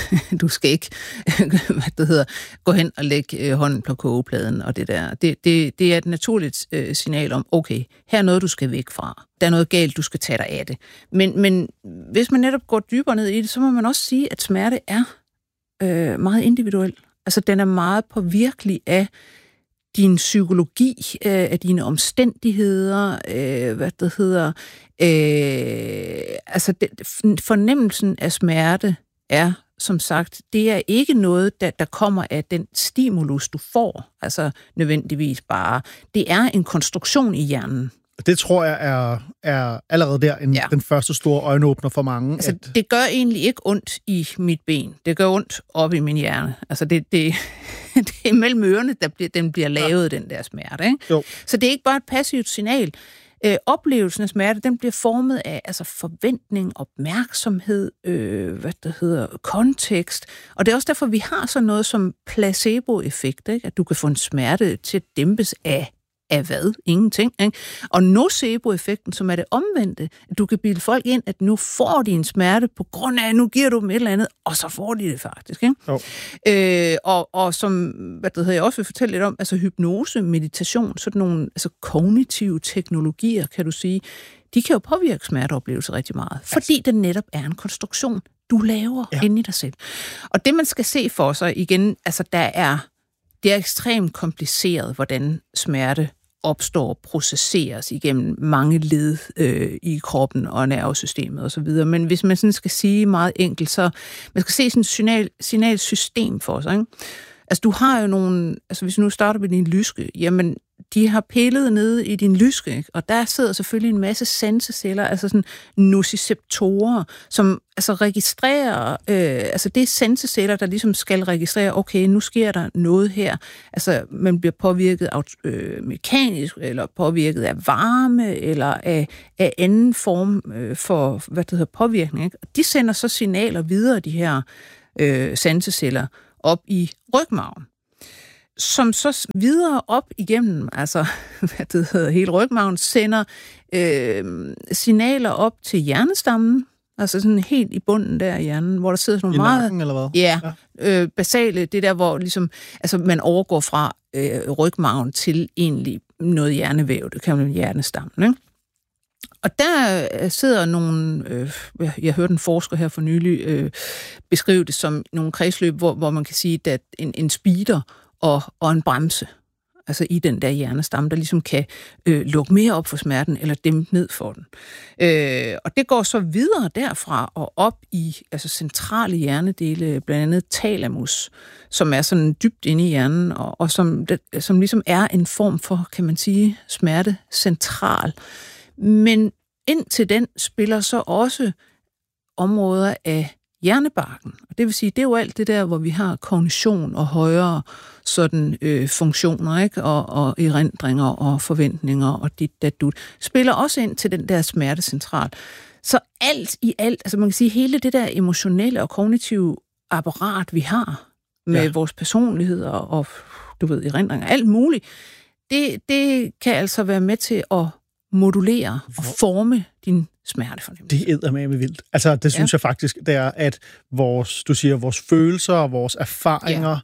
gå hen og lægge hånden på kogepladen og det der. Det er et naturligt signal om, okay, her er noget, du skal væk fra. Der er noget galt, du skal tage dig af det. Men hvis man netop går dybere ned i det, så må man også sige, at smerte er meget individuel. Altså, den er meget påvirkelig af din psykologi, af dine omstændigheder, fornemmelsen af smerte er, som sagt, det er ikke noget, der kommer af den stimulus, du får, altså nødvendigvis bare. Det er en konstruktion i hjernen. Det tror jeg er allerede der den første store øjenåbner for mange. Altså, det gør egentlig ikke ondt i mit ben. Det gør ondt op i min hjerne. Altså, det er mellem ørerne, den bliver lavet, den der smerte. Ikke? Jo. Så det er ikke bare et passivt signal. Oplevelsen af smerte, den bliver formet af forventning, opmærksomhed, kontekst. Og det er også derfor, vi har sådan noget som placeboeffekt, ikke? At du kan få en smerte til at dæmpes af hvad? Ingenting. Ikke? Og nocebo-effekten, som er det omvendte, at du kan bilde folk ind, at nu får de en smerte på grund af, at nu giver du dem et eller andet, og så får de det faktisk. Ikke? Og som jeg også vil fortælle lidt om, altså hypnose, meditation, sådan nogle kognitive teknologier, kan du sige, de kan jo påvirke smerteoplevelser rigtig meget, fordi det netop er en konstruktion, du laver inde i dig selv. Og det, man skal se for sig igen, altså det er ekstremt kompliceret, hvordan smerte opstår og processeres igennem mange led i kroppen og nervesystemet osv. Men hvis man sådan skal sige meget enkelt, så man skal se sådan et signalsystem for sig. Ikke? Altså, du har jo nogle... Altså, hvis du nu starter med din lyske, jamen, de har pillet nede i din lyske, ikke? Og der sidder selvfølgelig en masse sanseceller, altså sådan nociceptorer, som altså registrerer... altså, det er sanseceller, der ligesom skal registrere, okay, nu sker der noget her. Altså, man bliver påvirket mekanisk, eller påvirket af varme, eller af anden form for, hvad det hedder, påvirkning, ikke? Og de sender så signaler videre, de her sanseceller, op i rygmarven, som så videre op igennem, altså hvad det hedder, hele rygmarven, sender signaler op til hjernestammen, altså sådan helt i bunden der i hjernen, hvor der sidder sådan nogle meget... nakken, eller hvad? Ja, basale, det der, hvor ligesom, altså man overgår fra rygmarven til egentlig noget hjernevæv, det kan man hjernestammen, ikke? Og der sidder nogle, jeg hørte en forsker her for nylig beskrive det som nogle kredsløb, hvor man kan sige, at en speeder og en bremse, altså i den der hjernestamme, der ligesom kan lukke mere op for smerten, eller dæmpe ned for den. Og det går så videre derfra og op i altså centrale hjernedele, blandt andet thalamus, som er sådan dybt inde i hjernen, og som ligesom er en form for, kan man sige, smertecentral. Men indtil den spiller så også områder af hjernebarken. Og det vil sige, det er jo alt det der, hvor vi har kognition og højere sådan funktioner, ikke? Og erindringer og forventninger og dit, dat, dut, spiller også ind til den der smertecentral. Så alt i alt, altså man kan sige, hele det der emotionelle og kognitive apparat, vi har med vores personlighed og du ved, erindringer, alt muligt, det kan altså være med til at modulere og forme din smertefornemmelse. Det er eddermame vildt. Altså, det synes jeg faktisk, det er, at vores følelser og vores erfaringer,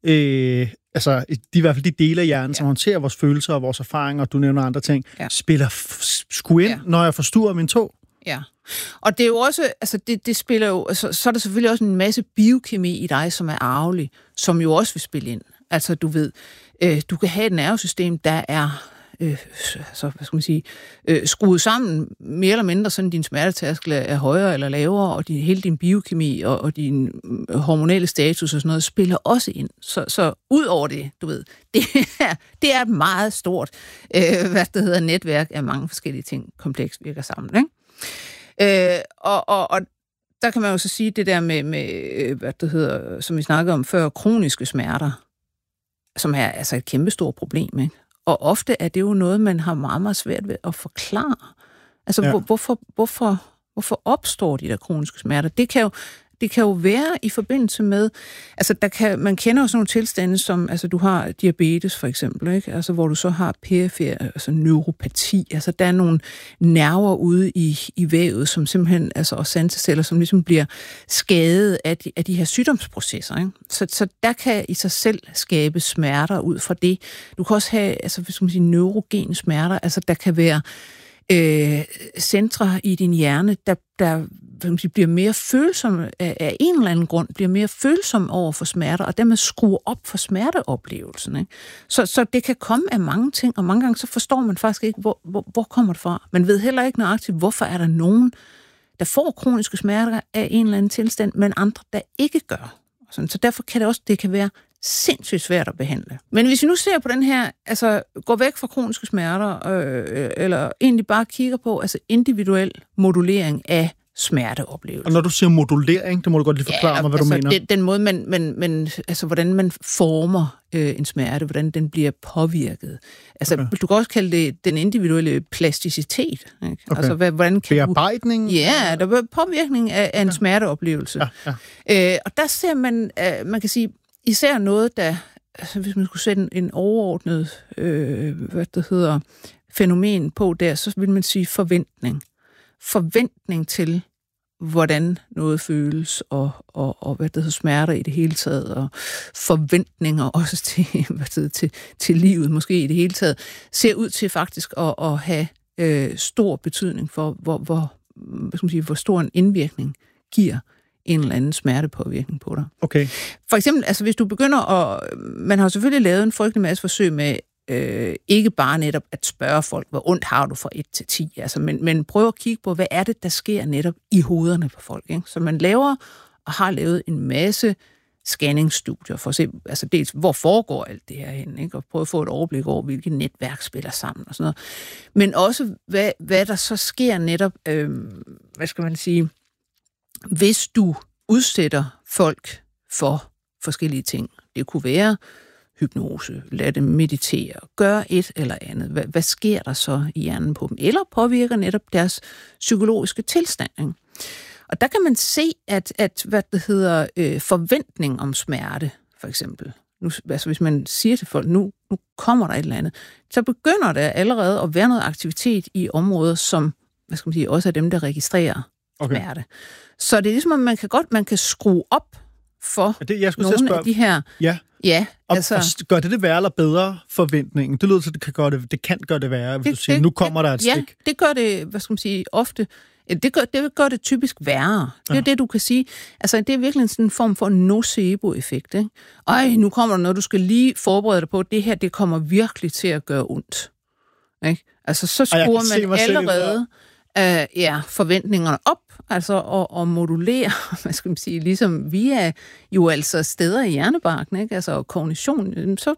altså, de i hvert fald de dele af hjernen, som håndterer vores følelser og vores erfaringer, du nævner andre ting, spiller sgu ind, når jeg forstuer min tog. Ja, og det er jo også, altså det spiller jo, så er der selvfølgelig også en masse biokemi i dig, som er arvelig, som jo også vil spille ind. Altså, du ved, du kan have et nervesystem, der er så, hvad skal man sige, skruet sammen mere eller mindre, sådan din smertetærskel er højere eller lavere, og hele din biokemi og din hormonelle status og sådan noget spiller også ind. Så ud over det, du ved, det er et meget stort netværk af mange forskellige ting, komplekst virker sammen, ikke? Og der kan man jo så sige det der med som vi snakkede om før, kroniske smerter, som er altså et kæmpestort problem, ikke? Og ofte er det jo noget, man har meget, meget svært ved at forklare. Altså, hvorfor opstår de der kroniske smerter? Det kan jo være i forbindelse med, altså man kender jo sådan nogle tilstande, som, altså du har diabetes for eksempel, ikke? Altså hvor du så har perifer, altså neuropati, altså der er nogle nerver ude i vævet, som simpelthen, altså og sanseceller, som ligesom bliver skadet af de her sygdomsprocesser, ikke? Så der kan i sig selv skabe smerter ud fra det. Du kan også have, altså hvis man siger, neurogene smerter, altså der kan være centre i din hjerne, der bliver mere følsomme af en eller anden grund, bliver mere følsomme over for smerter, og dermed skruer op for smerteoplevelsen, ikke? Så det kan komme af mange ting, og mange gange så forstår man faktisk ikke, hvor kommer det fra. Man ved heller ikke nøjagtigt, hvorfor er der nogen, der får kroniske smerter af en eller anden tilstand, men andre, der ikke gør. Så derfor kan det kan være sindssygt svært at behandle. Men hvis vi nu ser på den her, altså går væk fra kroniske smerter, eller egentlig bare kigger på altså individuel modulering af smerteoplevelser. Og når du siger modulering, det må du godt lige forklare mig, hvad du mener. Den måde, man altså hvordan man former en smerte, hvordan den bliver påvirket. Altså, du kan også kalde det den individuelle plasticitet. Ikke? Okay. Altså, hvordan kan bearbejdning? Ja, der er påvirkning af en smerteoplevelse. Og der ser man, man kan sige, især noget, der, altså, hvis man skulle sætte en overordnet fænomen på der, så vil man sige forventning. Forventning til, hvordan noget føles, og smerter i det hele taget, og forventninger også til livet, måske i det hele taget, ser ud til faktisk at have stor betydning for, hvor stor en indvirkning giver en eller anden smertepåvirkning på dig. Okay. For eksempel, altså hvis du begynder man har selvfølgelig lavet en frygtelig masse forsøg med ikke bare netop at spørge folk, hvor ondt har du fra 1 til 10, altså, men prøv at kigge på, hvad er det, der sker netop i hovederne på folk. Ikke? Så man laver og har lavet en masse scanningsstudier for at se, altså dels, hvor foregår alt det her hen, ikke? Og prøve at få et overblik over, hvilke netværk spiller sammen og sådan noget. Men også, hvad der så sker netop, hvad skal man sige, hvis du udsætter folk for forskellige ting. Det kunne være hypnose, lad dem meditere, gøre et eller andet. Hvad sker der så i hjernen på dem? Eller påvirker netop deres psykologiske tilstand, ikke? Og der kan man se, at forventning om smerte, for eksempel. Nu, altså hvis man siger til folk, nu kommer der et eller andet, så begynder der allerede at være noget aktivitet i områder, som, hvad skal man sige, også er dem, der registrerer smerte. Så det er ligesom, at man kan skrue op for nogle af de her... Ja, altså... Og gør det værre eller bedre forventningen? Det lyder til, at det kan gøre det værre, hvis du siger, nu kommer der et stik. Ja, det gør det, hvad skal man sige, ofte... Det gør det typisk værre. Det er det, du kan sige. Altså, det er virkelig sådan en form for nocebo-effekt, ikke? Nu kommer der noget, du skal lige forberede dig på. Det her, det kommer virkelig til at gøre ondt. Ikke? Altså, så skruer man allerede forventningerne op, altså og modulerer, hvad skal man sige, ligesom via jo altså steder i hjernebarken, ikke? Altså kognition, så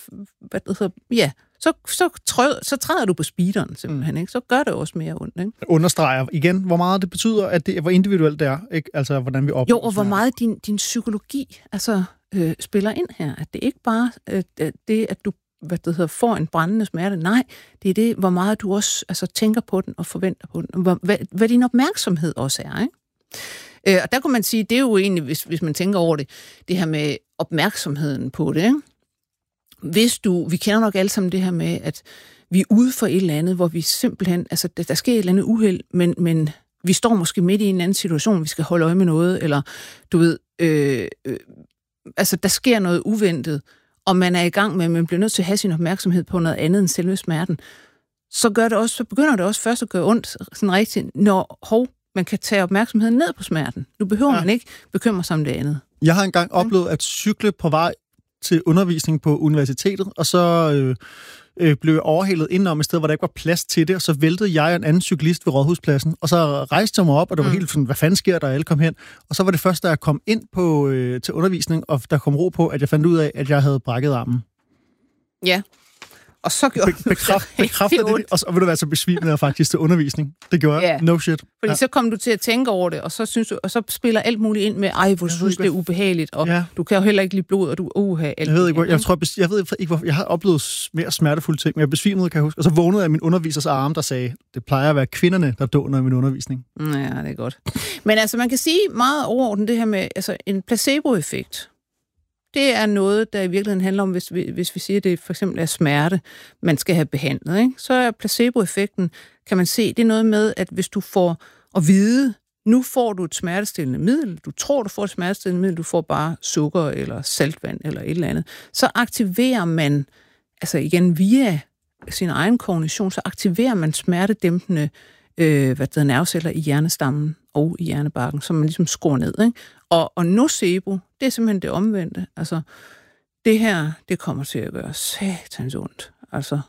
så træder du på speederen simpelthen, ikke? Så gør det også mere ondt, ikke? Understreger igen, hvor meget det betyder, at det, hvor individuelt det er, ikke? Altså, hvordan vi oplever. Jo, og hvor meget din psykologi altså spiller ind her. At det ikke bare det, at du får en brændende smerte. Nej, det er det, hvor meget du også altså, tænker på den og forventer på den. Hvad din opmærksomhed også er, ikke? Og der kunne man sige, det er jo egentlig, hvis man tænker over det her med opmærksomheden på det, ikke? Vi kender nok alle sammen det her med, at vi er ude for et eller andet, hvor vi simpelthen, altså der sker et eller andet uheld, men vi står måske midt i en anden situation, vi skal holde øje med noget, eller du ved, altså der sker noget uventet, og man er i gang med, at man bliver nødt til at have sin opmærksomhed på noget andet end selve smerten, så begynder det også først at gøre ondt, sådan rigtigt, når man kan tage opmærksomheden ned på smerten. Nu behøver man ikke bekymre sig om det andet. Jeg har engang oplevet at cykle på vej til undervisning på universitetet, og så blev jeg overhældet indenom et sted, hvor der ikke var plads til det, og så væltede jeg en anden cyklist ved Rådhuspladsen, og så rejste jeg mig op, og det var helt sådan, hvad fanden sker der, og alle kom hen. Og så var det først, da jeg kom ind på til undervisning, og der kom ro på, at jeg fandt ud af, at jeg havde brækket armen. Ja. Og så gjorde bekræfter det, og vil du være så besvimende faktisk til undervisning. Det gjorde jeg. No shit. Fordi så kom du til at tænke over det, og så synes du, og så spiller alt muligt ind med, hvor du synes, det er ubehageligt, og du kan jo heller ikke lide blod, og du alt. Jeg ved ikke, hvor jeg har oplevet mere smertefulde ting, men jeg besvimede, kan jeg huske. Og så vågnede jeg af min undervisers arm, der sagde, det plejer at være kvinderne, der dåner i min undervisning. Ja, det er godt. Men altså, man kan sige meget overordnet det her med altså en placeboeffekt. Det er noget, der i virkeligheden handler om, hvis vi siger, at det for eksempel er smerte, man skal have behandlet, ikke? Så er placeboeffekten, kan man se, det er noget med, at hvis du får at vide, nu får du et smertestillende middel, du tror, du får et smertestillende middel, du får bare sukker eller saltvand eller et eller andet, så aktiverer man, altså igen via sin egen kognition, så aktiverer man smertedæmpende nerveceller i hjernestammen og i hjernebarken, som man ligesom skruer ned, ikke? Og nocebo, det er simpelthen det omvendte. Altså, det her, det kommer til at gøre satans ondt. Altså,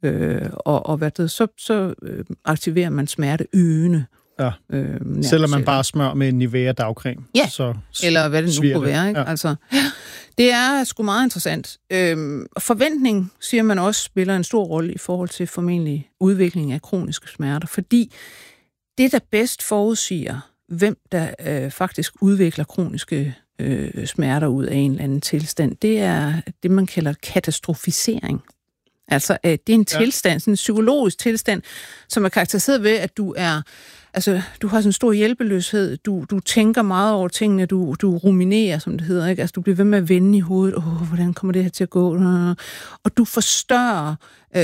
så aktiverer man smerteøgende. Ja, selvom man bare smør med en Nivea dagcreme. Ja, så eller hvad det nu kunne være, ikke? Ja. Altså, det er sgu meget interessant. Forventning, siger man også, spiller en stor rolle i forhold til formentlig udvikling af kroniske smerter, fordi det, der bedst forudsiger, hvem der faktisk udvikler kroniske smerter ud af en eller anden tilstand, det er det, man kalder katastrofisering. Altså, det er en tilstand, sådan en psykologisk tilstand, som er karakteriseret ved, at du har sådan en stor hjælpeløshed, du tænker meget over tingene, du ruminerer, som det hedder, ikke? Altså, du bliver ved med at vende i hovedet, hvordan kommer det her til at gå? Og du forstørrer,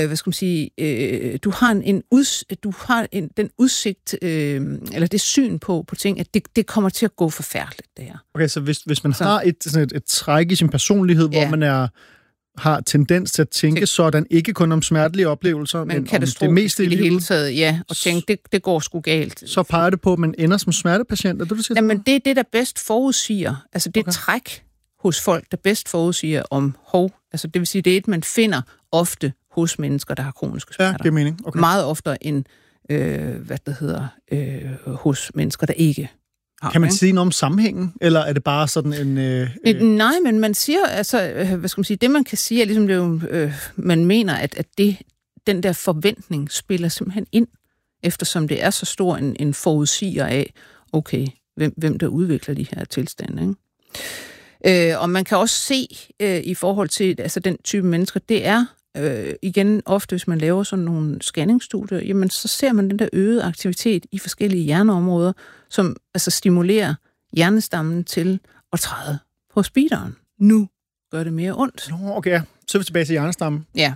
du har den udsigt, eller det syn på ting, at det kommer til at gå forfærdeligt, det her. Okay, så hvis man har et træk i sin personlighed, hvor man har tendens til at tænke sådan, ikke kun om smertelige oplevelser, men om det meste i det hele taget, og tænke, det går sgu galt. Så peger det på, at man ender som smertepatient, er det, du siger? Jamen, det er det, der bedst forudsiger, altså det træk hos folk, der bedst forudsiger om altså det vil sige, det er et, man finder ofte hos mennesker, der har kroniske smerter. Ja, det er mening. Okay. Meget oftere end, hos mennesker, der ikke Kan man sige noget om sammenhængen, eller er det bare sådan en... Nej, men man siger, altså, hvad skal man sige, det man kan sige, er ligesom det jo, man mener, at den der forventning spiller simpelthen ind, eftersom det er så stor en forudsiger af, okay, hvem der udvikler de her tilstande, ikke? Og man kan også se i forhold til altså den type mennesker, det er igen ofte, hvis man laver sådan nogle scanningsstudier, jamen så ser man den der øgede aktivitet i forskellige hjerneområder, som altså stimulerer hjernestammen til at træde på speederen. Nu gør det mere ondt. Nå, okay. Så er vi tilbage til hjernestammen. Ja,